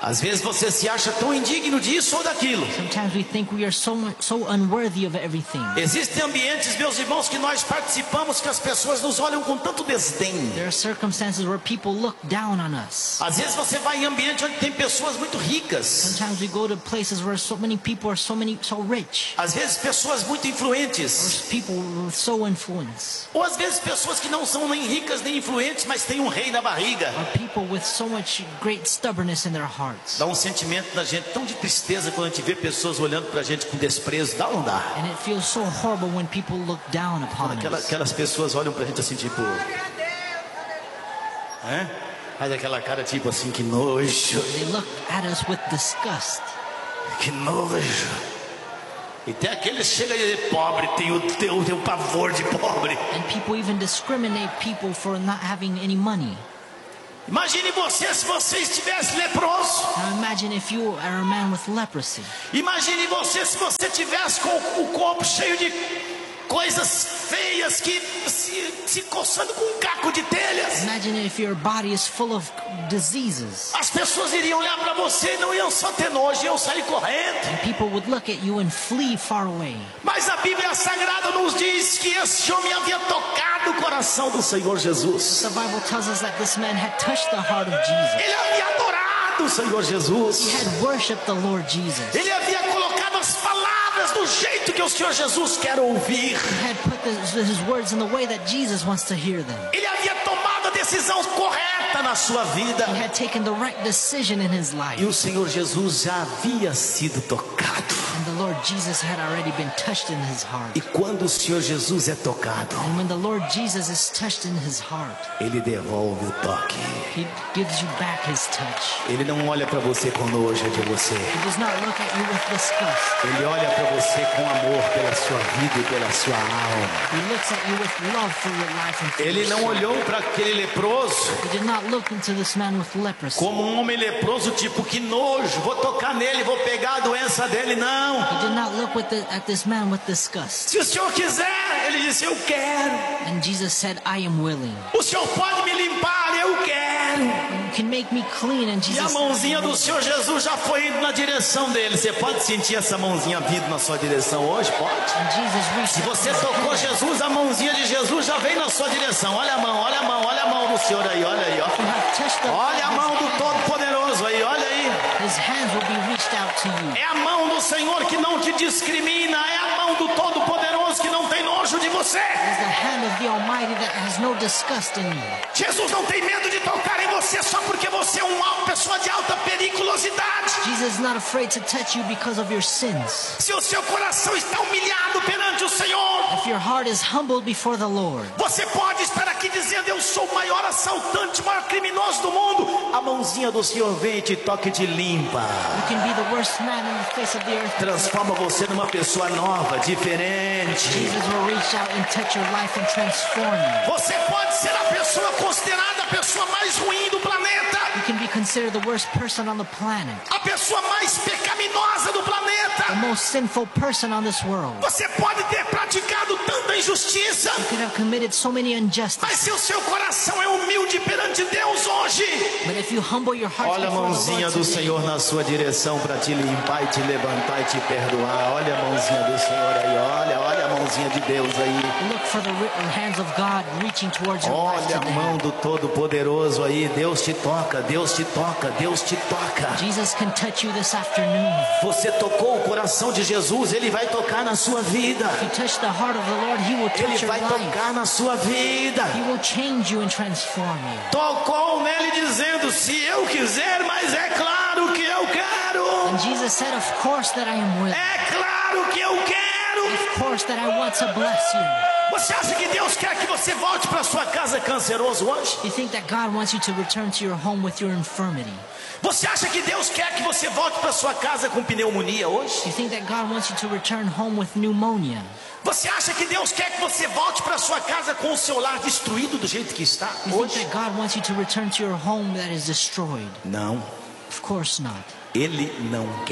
Speaker 5: Às vezes você se acha tão indigno disso ou daquilo.
Speaker 6: Sometimes we think we are so much, so unworthy of everything.
Speaker 5: Existem ambientes, meus irmãos, que nós participamos que as pessoas nos olham com tanto desdém.
Speaker 6: There are circumstances where people look down on us.
Speaker 5: Às vezes você vai em ambiente onde tem pessoas muito ricas.
Speaker 6: Sometimes we go to places where so many people are so many so rich.
Speaker 5: Às vezes pessoas muito influentes.
Speaker 6: Or people with so influence.
Speaker 5: Ou às vezes pessoas que não são nem ricas nem influentes, mas têm um rei na barriga.
Speaker 6: Or people with so much great stubbornness in their hearts.
Speaker 5: Dá um sentimento da gente tão de tristeza quando a gente vê pessoas olhando pra gente com desprezo. Dá ou não dá?
Speaker 6: And it feels so horrible when people look down upon
Speaker 5: Aquela,
Speaker 6: us.
Speaker 5: aquelas pessoas olham pra gente assim, tipo... É? Faz aquela cara tipo assim, que nojo.
Speaker 6: They look at us with disgust.
Speaker 5: Que nojo. E tem aqueles que chegam e dizem, pobre, tem o teu, teu pavor de pobre.
Speaker 6: And people even discriminate people for not having any money.
Speaker 5: Imagine você se você estivesse leproso.
Speaker 6: Now imagine if you are a man with leprosy.
Speaker 5: Imagine você se você tivesse com o corpo cheio de coisas feias que se, se coçando com um caco de telhas.
Speaker 6: Imagine if your body is full of diseases.
Speaker 5: As pessoas iriam olhar para você e não iam só ter nojo, iam sair correndo.
Speaker 6: And people would look at you and flee far away.
Speaker 5: Mas a Bíblia Sagrada nos diz que esse homem havia tocado o coração do Senhor Jesus.
Speaker 6: The Bible tells us that this man had touched the heart of Jesus.
Speaker 5: Ele havia adorado o Senhor Jesus.
Speaker 6: He had worshipped the Lord Jesus.
Speaker 5: Ele havia colocado as palavras do jeito que o Senhor Jesus quer ouvir.
Speaker 6: He had put the, his words in the way that Jesus wants to hear them.
Speaker 5: Ele havia tomado a decisão correta na sua vida.
Speaker 6: He had taken the right decision in his life.
Speaker 5: E o Senhor Jesus já havia sido tocado.
Speaker 6: And the Lord Jesus had already been touched in his heart.
Speaker 5: E quando o Senhor Jesus é tocado,
Speaker 6: And when the Lord Jesus is touched in his heart,
Speaker 5: Ele devolve o toque.
Speaker 6: he gives you back his touch.
Speaker 5: Ele não olha para você com nojo de você.
Speaker 6: He does not look at you with disgust.
Speaker 5: Ele olha para você com amor pela sua vida e pela sua alma.
Speaker 6: He looks at you with love for your life and for
Speaker 5: Ele
Speaker 6: your
Speaker 5: não
Speaker 6: soul.
Speaker 5: olhou para aquele leproso
Speaker 6: He did not look into this man with leprosy.
Speaker 5: como um homem leproso, tipo, que nojo, vou tocar nele, vou pegar a doença dele. Não.
Speaker 6: He did not look with the, at this man with disgust.
Speaker 5: Se o Senhor quiser, ele disse, eu quero.
Speaker 6: And Jesus said, I am willing.
Speaker 5: O Senhor pode me limpar, eu quero.
Speaker 6: You can make me clean. And
Speaker 5: E
Speaker 6: Jesus
Speaker 5: a
Speaker 6: said,
Speaker 5: mãozinha do Senhor Jesus já foi indo na direção dele. Você pode sentir essa mãozinha vindo na sua direção hoje? Pode.
Speaker 6: and Jesus reached
Speaker 5: Se
Speaker 6: out
Speaker 5: você
Speaker 6: his
Speaker 5: tocou
Speaker 6: hand.
Speaker 5: Jesus, a mãozinha de Jesus já vem na sua direção. Olha a mão, olha a mão, olha a mão do Senhor aí, olha aí, ó.
Speaker 6: You have touched the
Speaker 5: Olha a
Speaker 6: his
Speaker 5: mão do
Speaker 6: hand.
Speaker 5: Todo-Poderoso aí, olha aí.
Speaker 6: His hands will be reached out to you.
Speaker 5: É a mão do Senhor que não te discrimina. É a mão do Todo-Poderoso que não tem nojo de você.
Speaker 6: It's the hand of the Almighty that has no disgust in you.
Speaker 5: Jesus não tem medo de tocar em você só porque você é uma pessoa de alta periculosidade.
Speaker 6: Jesus is not afraid to touch you because of your sins.
Speaker 5: Se o seu coração está humilhado perante o Senhor,
Speaker 6: If your heart is humbled before the Lord,
Speaker 5: você pode estar aqui dizendo, eu sou o maior assaltante, o maior criminoso do mundo. A mãozinha do Senhor vem e te toca e te limpa.
Speaker 6: you can be the worst man on the face of the earth.
Speaker 5: Transforma você numa pessoa nova, diferente.
Speaker 6: Jesus will reach out and touch your life and transform you.
Speaker 5: Você pode ser a pessoa considerada a pessoa mais ruim do planeta.
Speaker 6: You can be considered the worst person on the planet,
Speaker 5: A pessoa mais pecaminosa do
Speaker 6: the
Speaker 5: planeta.
Speaker 6: most sinful person on this world.
Speaker 5: Você pode ter praticado tanta injustiça.
Speaker 6: You could have committed so many
Speaker 5: Mas
Speaker 6: injustices.
Speaker 5: se o seu coração é humilde perante Deus hoje,
Speaker 6: But if you humble your heart
Speaker 5: olha a
Speaker 6: before the
Speaker 5: mãozinha
Speaker 6: Lord
Speaker 5: do
Speaker 6: today,
Speaker 5: Senhor na sua direção para te limpar e te levantar e te perdoar. Olha a mãozinha do Senhor aí, olha, olha a mãozinha de Deus aí.
Speaker 6: look for the ri- hands of God reaching towards your life
Speaker 5: Olha a
Speaker 6: today.
Speaker 5: mão do Todo-Poderoso aí. Deus te toca, Deus te toca, Deus te toca.
Speaker 6: Jesus can touch you this afternoon.
Speaker 5: Você tocou o coração de Jesus, Ele vai tocar na sua vida.
Speaker 6: If you touch the heart of the Lord, He will
Speaker 5: Ele
Speaker 6: touch your
Speaker 5: vai
Speaker 6: life.
Speaker 5: tocar na sua vida.
Speaker 6: He will change you and transform you.
Speaker 5: Tocou nele dizendo, se eu quiser, mas é claro que eu quero.
Speaker 6: And Jesus said, of course that I am willing.
Speaker 5: É claro que eu quero.
Speaker 6: Of course that I want to bless you.
Speaker 5: Você acha que Deus quer que você volte para sua casa canceroso hoje?
Speaker 6: You think that God wants you to return to your home with your infirmity?
Speaker 5: Você acha que Deus quer que você volte para sua casa com pneumonia hoje?
Speaker 6: You think that God wants you to return home with pneumonia?
Speaker 5: Você acha que Deus quer que você volte para sua casa com o seu lar destruído do jeito que está
Speaker 6: You think
Speaker 5: hoje?
Speaker 6: that God wants you to return to your home that is destroyed?
Speaker 5: Não,
Speaker 6: Of course not.
Speaker 5: Ele não quer.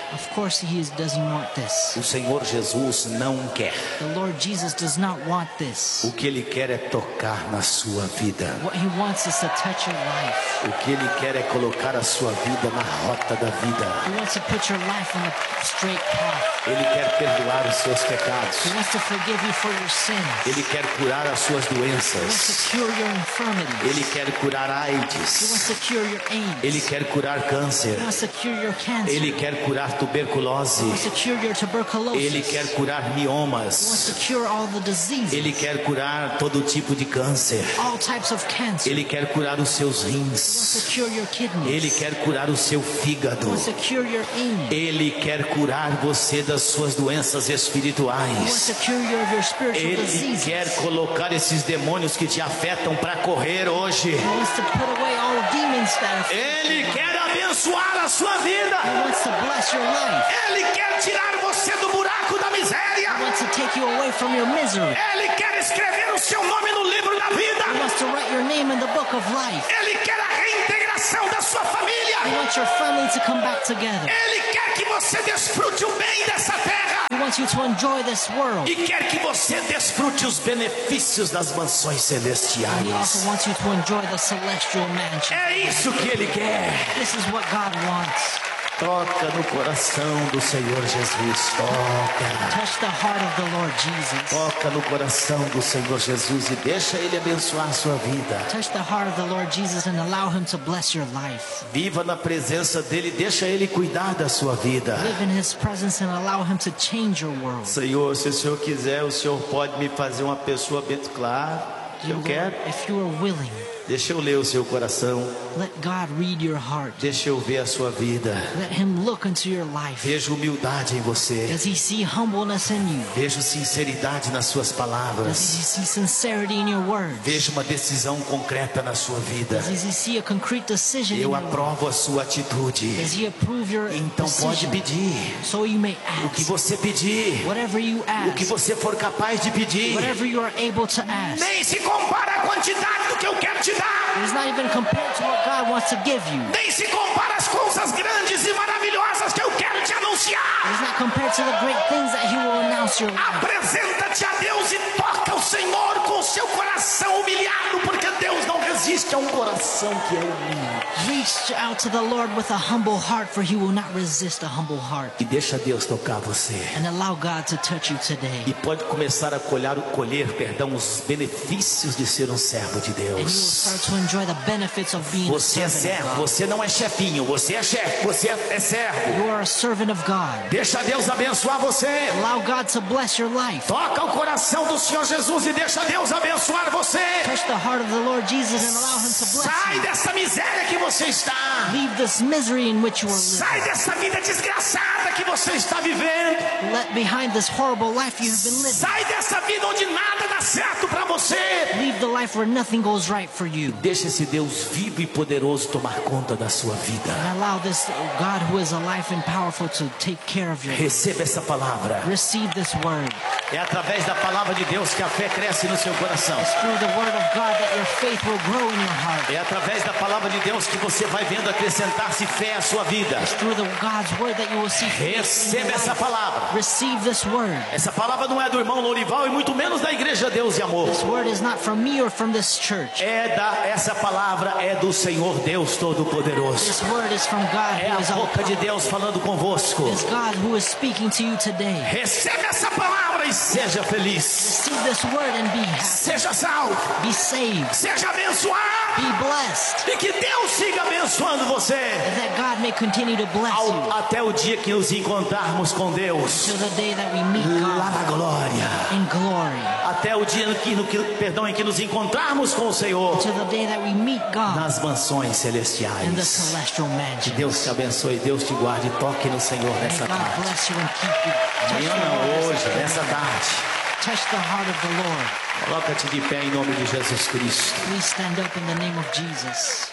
Speaker 6: Of course he is, doesn't want this.
Speaker 5: O Senhor Jesus não quer.
Speaker 6: The Lord Jesus does not want this.
Speaker 5: O que Ele quer é tocar na sua vida.
Speaker 6: What he wants is to touch your life.
Speaker 5: O que Ele quer é colocar a sua vida na rota da vida.
Speaker 6: He wants to put your life on the straight path.
Speaker 5: Ele quer perdoar os seus pecados.
Speaker 6: He wants to forgive you for your sins.
Speaker 5: Ele quer curar as suas
Speaker 6: He wants
Speaker 5: doenças.
Speaker 6: to cure your infirmities.
Speaker 5: Ele quer curar
Speaker 6: He wants
Speaker 5: AIDS.
Speaker 6: to cure your AIDS.
Speaker 5: Ele quer curar câncer.
Speaker 6: He wants to cure your cancer.
Speaker 5: Ele quer curar
Speaker 6: He
Speaker 5: tuberculose.
Speaker 6: wants to cure your tuberculosis.
Speaker 5: Ele quer curar
Speaker 6: He wants to
Speaker 5: miomas.
Speaker 6: cure all the diseases.
Speaker 5: Ele quer curar todo tipo de câncer.
Speaker 6: All types of cancer.
Speaker 5: Ele quer curar os seus
Speaker 6: He wants
Speaker 5: rins.
Speaker 6: to cure your kidneys.
Speaker 5: Ele quer curar o seu
Speaker 6: He
Speaker 5: fígado.
Speaker 6: wants to cure your aim.
Speaker 5: Ele quer curar você das suas doenças
Speaker 6: He wants to
Speaker 5: espirituais.
Speaker 6: cure your, your spiritual
Speaker 5: Ele
Speaker 6: diseases.
Speaker 5: quer colocar esses demônios que te afetam para correr hoje.
Speaker 6: He wants to put away all demons that are.
Speaker 5: Ele quer abençoar a sua vida.
Speaker 6: He wants to bless your life.
Speaker 5: Ele quer tirar você do buraco da
Speaker 6: He
Speaker 5: miséria.
Speaker 6: wants to take you away from your misery.
Speaker 5: Ele quer escrever o seu nome no livro da
Speaker 6: He
Speaker 5: vida.
Speaker 6: wants to write your name in the book of life.
Speaker 5: Ele quer a reintegração da sua
Speaker 6: He
Speaker 5: família.
Speaker 6: wants your family to come back together.
Speaker 5: Ele quer que você desfrute o bem dessa terra.
Speaker 6: He wants you to enjoy this world.
Speaker 5: E quer que você desfrute os benefícios das mansões
Speaker 6: And he also
Speaker 5: celestiais.
Speaker 6: wants you to enjoy the celestial mansion.
Speaker 5: É isso que ele quer.
Speaker 6: This is what God wants.
Speaker 5: Toca no coração do Senhor Jesus. Toca.
Speaker 6: Touch the heart of the Lord Jesus.
Speaker 5: Toca no coração do Senhor Jesus e deixa Ele abençoar a sua vida.
Speaker 6: Touch the heart of the Lord Jesus and allow him to bless your life.
Speaker 5: Viva na presença dEle, deixa Ele cuidar da sua vida.
Speaker 6: Live in his presence and allow him to change your world.
Speaker 5: Senhor, se o Senhor quiser, o Senhor pode me fazer uma pessoa bem clara. Eu quero.
Speaker 6: If you are willing,
Speaker 5: Deixa eu ler o seu coração.
Speaker 6: let God read your heart.
Speaker 5: Deixa eu ver a sua vida.
Speaker 6: Let him look into your life.
Speaker 5: Vejo humildade em você.
Speaker 6: Does he see humbleness in you?
Speaker 5: Vejo sinceridade nas suas
Speaker 6: Does
Speaker 5: palavras.
Speaker 6: he see sincerity in your words?
Speaker 5: Vejo uma decisão concreta na sua vida.
Speaker 6: Does he see a concrete decision in
Speaker 5: Eu
Speaker 6: your life?
Speaker 5: aprovo a sua atitude.
Speaker 6: Does he approve your
Speaker 5: Então pode
Speaker 6: decision?
Speaker 5: pedir.
Speaker 6: So you may
Speaker 5: O que
Speaker 6: ask.
Speaker 5: você pedir.
Speaker 6: Whatever you
Speaker 5: O que
Speaker 6: ask.
Speaker 5: você for capaz de pedir.
Speaker 6: Whatever you are able to ask.
Speaker 5: Nem se compara a quantidade do que eu quero te dar.
Speaker 6: It is not even compared to what God wants to give you.
Speaker 5: Nem se compara as coisas grandes e maravilhosas que eu quero te
Speaker 6: It
Speaker 5: anunciar.
Speaker 6: is not compared to the great things that he will announce your life.
Speaker 5: Apresenta-te a Deus e toca o Senhor com o seu coração humilhado, porque Deus não resiste a um coração que é humilde.
Speaker 6: Reach out to the Lord with a humble heart, for he will not resist a humble heart.
Speaker 5: E deixa Deus tocar você.
Speaker 6: And allow God to touch you today.
Speaker 5: E pode começar a colher, colher, perdão, os benefícios de ser um servo de
Speaker 6: And you will
Speaker 5: Deus.
Speaker 6: start to enjoy the benefits of being a
Speaker 5: Você é
Speaker 6: servant
Speaker 5: servo,
Speaker 6: of God.
Speaker 5: você não é chefinho, você é chefe, você é, é servo.
Speaker 6: You are a servant of God.
Speaker 5: Deixa Deus abençoar você.
Speaker 6: Allow God to bless your life.
Speaker 5: Toca o coração do Senhor Jesus e deixa Deus abençoar você.
Speaker 6: Touch the heart of the Lord Jesus and allow him to bless
Speaker 5: Sai
Speaker 6: you.
Speaker 5: dessa miséria que você está.
Speaker 6: Leave this misery in which you are living.
Speaker 5: Sai dessa vida desgraçada que você está vivendo.
Speaker 6: Let behind this horrible life you have been living.
Speaker 5: Sai dessa vida onde nada dá certo para você.
Speaker 6: Leave the life where nothing goes right for you.
Speaker 5: Deixa esse Deus vivo e poderoso tomar conta da sua vida.
Speaker 6: And allow this God who is alive and powerful to take care of your life.
Speaker 5: Receba essa palavra.
Speaker 6: Receive this word.
Speaker 5: É através da palavra de Deus que a fé cresce no seu coração.
Speaker 6: It's through the word of God that your faith will grow in your heart.
Speaker 5: É através da palavra de Deus que você vai vendo acrescentar-se fé à sua vida.
Speaker 6: It's through the God's word that you will see faith in your
Speaker 5: Receba essa
Speaker 6: life.
Speaker 5: palavra.
Speaker 6: Receive this word.
Speaker 5: Essa palavra não é do irmão Lourival e muito menos da Igreja Deus e Amor.
Speaker 6: This word is not from me or from this church.
Speaker 5: É da, essa palavra é do Senhor Deus Todo-Poderoso.
Speaker 6: This word is from God
Speaker 5: É
Speaker 6: who
Speaker 5: a
Speaker 6: is all
Speaker 5: boca de Deus falando convosco.
Speaker 6: It's God who is speaking to you today.
Speaker 5: Receba essa palavra e seja feliz.
Speaker 6: Receive this word and be happy.
Speaker 5: Seja salvo.
Speaker 6: Be saved.
Speaker 5: Seja abençoado.
Speaker 6: Be blessed.
Speaker 5: E que Deus siga abençoando você.
Speaker 6: And that God may continue to bless
Speaker 5: Ao,
Speaker 6: you
Speaker 5: até o dia que nos encontrarmos com Deus.
Speaker 6: till the day that we meet
Speaker 5: Lá na
Speaker 6: God
Speaker 5: glória.
Speaker 6: in glory.
Speaker 5: Até o dia que, no, que, perdão, em que nos encontrarmos com o Senhor.
Speaker 6: Till the day that we meet God
Speaker 5: Nas mansões
Speaker 6: in the
Speaker 5: celestiais.
Speaker 6: celestial
Speaker 5: Que
Speaker 6: mansion.
Speaker 5: Deus te abençoe, Deus te guarde. Toque no Senhor
Speaker 6: May
Speaker 5: nessa
Speaker 6: God
Speaker 5: tarde.
Speaker 6: bless you and keep you. Touch
Speaker 5: Amanhã
Speaker 6: the
Speaker 5: não,
Speaker 6: heart
Speaker 5: hoje,
Speaker 6: of
Speaker 5: nessa
Speaker 6: the-
Speaker 5: tarde.
Speaker 6: Touch the heart of the Lord.
Speaker 5: Coloca-te de pé em nome de Jesus Cristo.
Speaker 6: Please stand up in the name of Jesus.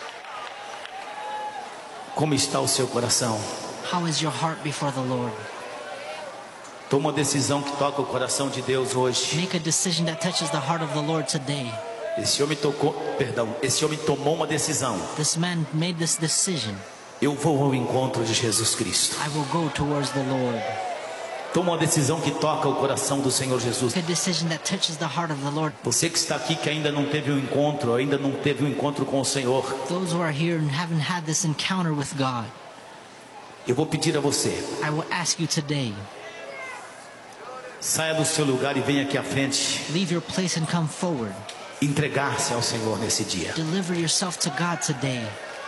Speaker 5: Como está o seu coração?
Speaker 6: How is your heart before the Lord?
Speaker 5: Toma uma decisão que toca o coração de Deus hoje.
Speaker 6: Make a decision that touches the heart of the Lord today.
Speaker 5: Esse homem tocou, perdão, esse homem tomou uma decisão.
Speaker 6: This man made this decision.
Speaker 5: Eu vou ao encontro de Jesus Cristo.
Speaker 6: I will go towards the Lord.
Speaker 5: Toma uma decisão que toca o coração do Senhor Jesus.
Speaker 6: A decision that touches the heart of the Lord.
Speaker 5: Você que está aqui que ainda não teve um encontro, ainda não teve um encontro com o Senhor.
Speaker 6: Those who are here and haven't had this encounter with God.
Speaker 5: Eu vou pedir a você.
Speaker 6: I will ask you today.
Speaker 5: Saia do seu lugar e venha aqui à frente.
Speaker 6: Leave your place and come forward.
Speaker 5: Entregar-se ao Senhor nesse dia.
Speaker 6: Deliver yourself to God today.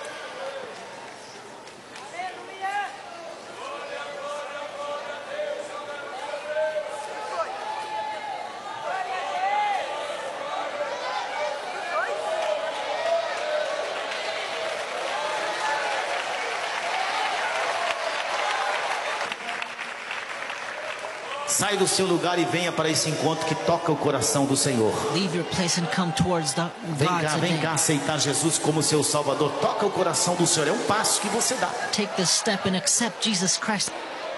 Speaker 5: Sai do seu lugar e venha para esse encontro que toca o coração do Senhor.
Speaker 6: Leave your place and come towards the
Speaker 5: Vem
Speaker 6: God
Speaker 5: cá,
Speaker 6: today.
Speaker 5: vem cá aceitar Jesus como seu Salvador. Toca o coração do Senhor. É um passo que você dá.
Speaker 6: Take this step and accept Jesus Christ.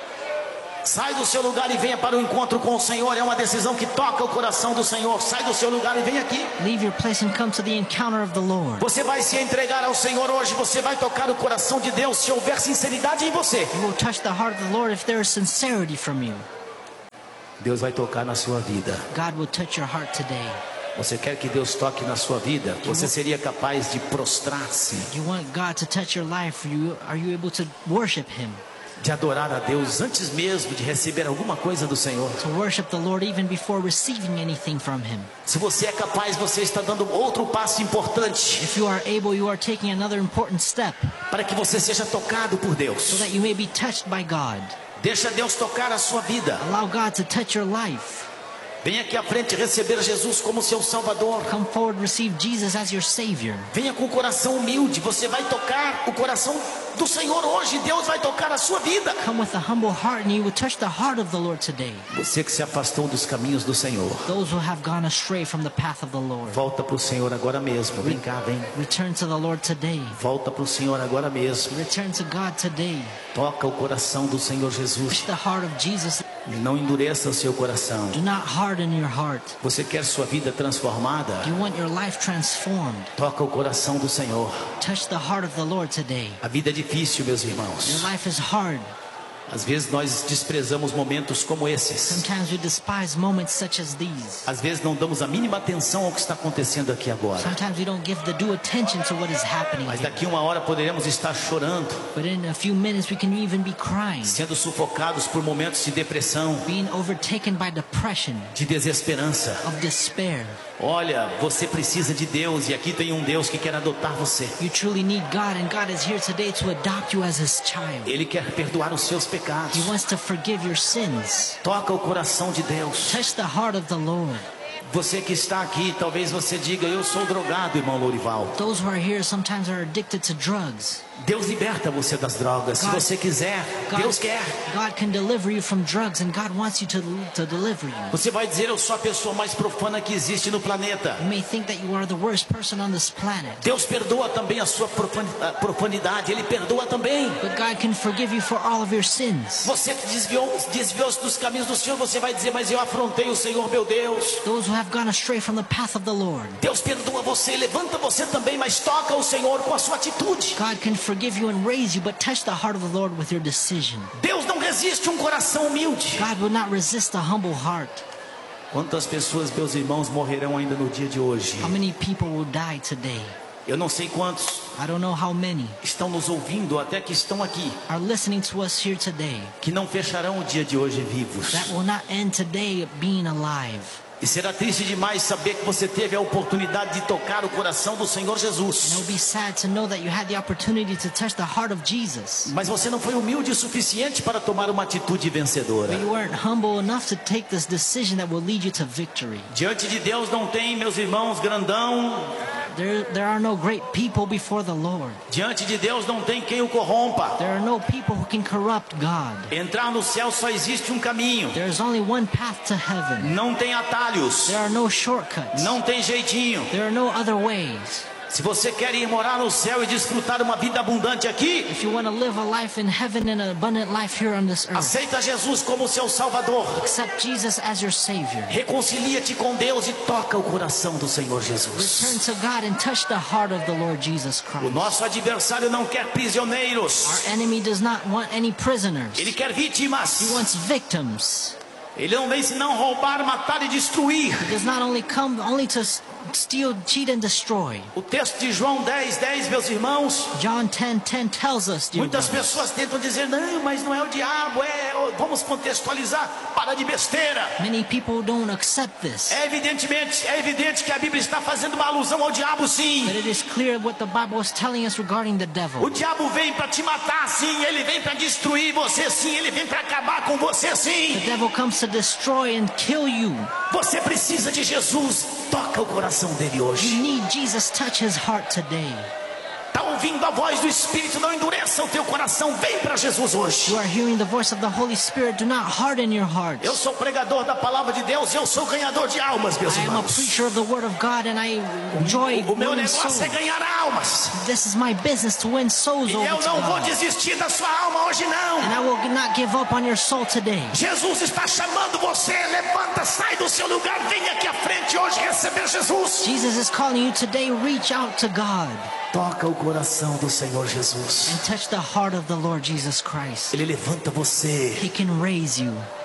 Speaker 5: Sai do seu lugar e venha para o encontro com o Senhor. É uma decisão que toca o coração do Senhor. Sai do seu lugar e vem aqui.
Speaker 6: Leave your place and come to the encounter of the Lord.
Speaker 5: Você vai se entregar ao Senhor hoje. Você vai tocar o coração de Deus se houver sinceridade em você.
Speaker 6: You will touch the heart of the Lord if there is sincerity from you.
Speaker 5: Deus vai tocar na sua vida.
Speaker 6: God will touch your heart today.
Speaker 5: Você quer que Deus toque na sua vida? Você seria capaz de prostrar-se,
Speaker 6: You want God to touch your life? You, are you able to worship Him?
Speaker 5: de adorar a Deus antes mesmo de receber alguma coisa do Senhor?
Speaker 6: To worship the Lord even before receiving anything from Him?
Speaker 5: Se você é capaz, você está dando outro passo importante
Speaker 6: If you are able, you are taking another important step
Speaker 5: para que você seja tocado por
Speaker 6: so
Speaker 5: Deus.
Speaker 6: that you may be touched by God.
Speaker 5: Deixa Deus tocar a sua vida.
Speaker 6: Allow God to touch your life.
Speaker 5: Venha aqui à frente receber Jesus como seu Salvador.
Speaker 6: Come forward, receive Jesus as your Savior.
Speaker 5: Venha com o coração humilde. Você vai tocar o coração do Senhor hoje. Deus vai tocar a sua vida.
Speaker 6: Come with a humble heart and you will touch the heart of the Lord today.
Speaker 5: Você que se afastou dos caminhos do Senhor,
Speaker 6: Those who have gone astray from the path of the Lord.
Speaker 5: volta para o Senhor agora mesmo. Vem cá, vem.
Speaker 6: Return to the Lord today.
Speaker 5: Volta para o Senhor agora mesmo.
Speaker 6: Return to God today.
Speaker 5: Toca o coração do Senhor Jesus.
Speaker 6: Touch the heart of Jesus.
Speaker 5: Não endureça o seu coração.
Speaker 6: Do not harden your heart.
Speaker 5: Você quer sua vida transformada?
Speaker 6: You want your life transformed.
Speaker 5: Toca o coração do Senhor.
Speaker 6: Touch the heart of the Lord today.
Speaker 5: A vida é difícil, meus
Speaker 6: Your
Speaker 5: irmãos.
Speaker 6: life is hard.
Speaker 5: Às vezes nós desprezamos momentos como esses.
Speaker 6: Sometimes we despise moments such as these.
Speaker 5: Às vezes não damos a mínima atenção ao que está acontecendo aqui agora.
Speaker 6: Sometimes we don't give the due attention to what is happening
Speaker 5: Mas
Speaker 6: here.
Speaker 5: daqui uma hora poderemos estar chorando,
Speaker 6: But in a few minutes we can even be crying,
Speaker 5: sendo sufocados por momentos de depressão,
Speaker 6: being overtaken by depression,
Speaker 5: de desesperança.
Speaker 6: of despair.
Speaker 5: Olha, você precisa de Deus e aqui tem um Deus que quer adotar você.
Speaker 6: You truly need God, and God is here today to adopt you as His child.
Speaker 5: Ele quer perdoar os seus pecados.
Speaker 6: He wants to forgive your sins.
Speaker 5: Toca o coração de Deus.
Speaker 6: Touch the heart of the Lord.
Speaker 5: Você que está aqui, talvez você diga: eu sou drogado, irmão Lourival.
Speaker 6: Those who are here sometimes are addicted to drugs.
Speaker 5: Deus liberta você das drogas. Se
Speaker 6: God-
Speaker 5: você quiser,
Speaker 6: God,
Speaker 5: Deus quer.
Speaker 6: God can deliver you from drugs, and God wants you to, to deliver you.
Speaker 5: Você vai dizer: eu sou a pessoa mais profana que existe no planeta.
Speaker 6: You may think that you are the worst person on this planet,
Speaker 5: Deus perdoa também a sua profani- a profanidade. Ele perdoa também.
Speaker 6: but God can forgive you for all of your sins.
Speaker 5: Você que desviou, desviou-se dos caminhos do Senhor, você vai dizer: mas eu afrontei o Senhor, meu Deus.
Speaker 6: Those who have gone astray from the path of the Lord,
Speaker 5: Deus perdoa você, levanta você também, mas toca o Senhor com a sua atitude.
Speaker 6: God can forgive you and raise you, but touch the heart of the Lord with your decision.
Speaker 5: Deus não resiste um coração humilde.
Speaker 6: God will not resist a humble heart.
Speaker 5: Quantas pessoas, meus irmãos, morrerão ainda no dia de hoje?
Speaker 6: How many people will die today?
Speaker 5: Eu não sei quantos
Speaker 6: I don't know how many
Speaker 5: estão nos ouvindo, até que estão aqui,
Speaker 6: are listening to us here today
Speaker 5: que não fecharão o dia de hoje vivos.
Speaker 6: that will not end today being alive.
Speaker 5: E será triste demais saber que você teve a oportunidade de tocar o coração do Senhor
Speaker 6: And it
Speaker 5: Jesus.
Speaker 6: will be sad to know that you had the opportunity to touch the heart of Jesus,
Speaker 5: Mas você não foi humilde o suficiente para tomar uma atitude vencedora.
Speaker 6: but you weren't humble enough to take this decision that will lead you to victory.
Speaker 5: Diante de Deus não tem, meus irmãos, grandão.
Speaker 6: There, there are no great people before the Lord.
Speaker 5: Diante de Deus não tem quem o corrompa.
Speaker 6: There are no people who can corrupt God.
Speaker 5: Entrar no céu só existe um caminho.
Speaker 6: There is only one path to heaven.
Speaker 5: Não tem atalhos.
Speaker 6: There are no shortcuts.
Speaker 5: Não tem jeitinho.
Speaker 6: There are no other ways.
Speaker 5: Se você quer ir morar no céu e desfrutar uma vida abundante aqui,
Speaker 6: if you want to live a life in heaven and an abundant life here on this earth,
Speaker 5: aceita Jesus como seu Salvador.
Speaker 6: accept Jesus as your Savior.
Speaker 5: Reconcilia-te com Deus e toca o coração do Senhor Jesus.
Speaker 6: Return to God and touch the heart of the Lord Jesus
Speaker 5: O
Speaker 6: Christ.
Speaker 5: nosso adversário não quer prisioneiros.
Speaker 6: Our enemy does not want any prisoners.
Speaker 5: Ele quer vítimas.
Speaker 6: He wants victims.
Speaker 5: Ele não vem senão roubar, matar e destruir.
Speaker 6: He does not only come only to steal, cheat and destroy.
Speaker 5: O texto de João dez, dez, meus irmãos.
Speaker 6: John ten ten tells us, dear
Speaker 5: Muitas
Speaker 6: brothers,
Speaker 5: pessoas tentam dizer, não, mas não é o diabo, é... Vamos contextualizar, para de besteira.
Speaker 6: many people don't accept this.
Speaker 5: É evidentemente, é evidente que a Bíblia está fazendo uma alusão ao diabo, sim.
Speaker 6: But it is clear what the Bible is telling us regarding the
Speaker 5: O
Speaker 6: devil.
Speaker 5: diabo vem para te matar, sim. Ele vem para destruir você, sim. Ele vem para acabar com você,
Speaker 6: The
Speaker 5: sim.
Speaker 6: devil comes to destroy and kill you.
Speaker 5: Você precisa de Jesus. Toca o coração dele
Speaker 6: You
Speaker 5: hoje.
Speaker 6: need Jesus. Touch his heart today.
Speaker 5: Está ouvindo a voz do Espírito? Não endureça o teu coração. Vem para Jesus hoje.
Speaker 6: You are hearing the voice of the Holy Spirit. Do not harden your hearts.
Speaker 5: Eu sou pregador da palavra de Deus. Eu sou ganhador de almas, meus
Speaker 6: I am a
Speaker 5: irmãos.
Speaker 6: preacher of the Word of God, and I enjoy
Speaker 5: O meu
Speaker 6: winning
Speaker 5: negócio
Speaker 6: souls.
Speaker 5: é ganhar almas.
Speaker 6: This is my business, to win souls
Speaker 5: E
Speaker 6: over
Speaker 5: eu
Speaker 6: to
Speaker 5: não vou
Speaker 6: God.
Speaker 5: desistir da sua alma hoje, não.
Speaker 6: And I will not give up on your soul today.
Speaker 5: Jesus está chamando você. Levanta, sai do seu lugar. Vem aqui à frente hoje receber Jesus.
Speaker 6: Jesus is calling you today. Reach out to God
Speaker 5: Toca o coração do Senhor Jesus.
Speaker 6: and touch the heart of the Lord Jesus Christ.
Speaker 5: Ele levanta você.
Speaker 6: He can raise you.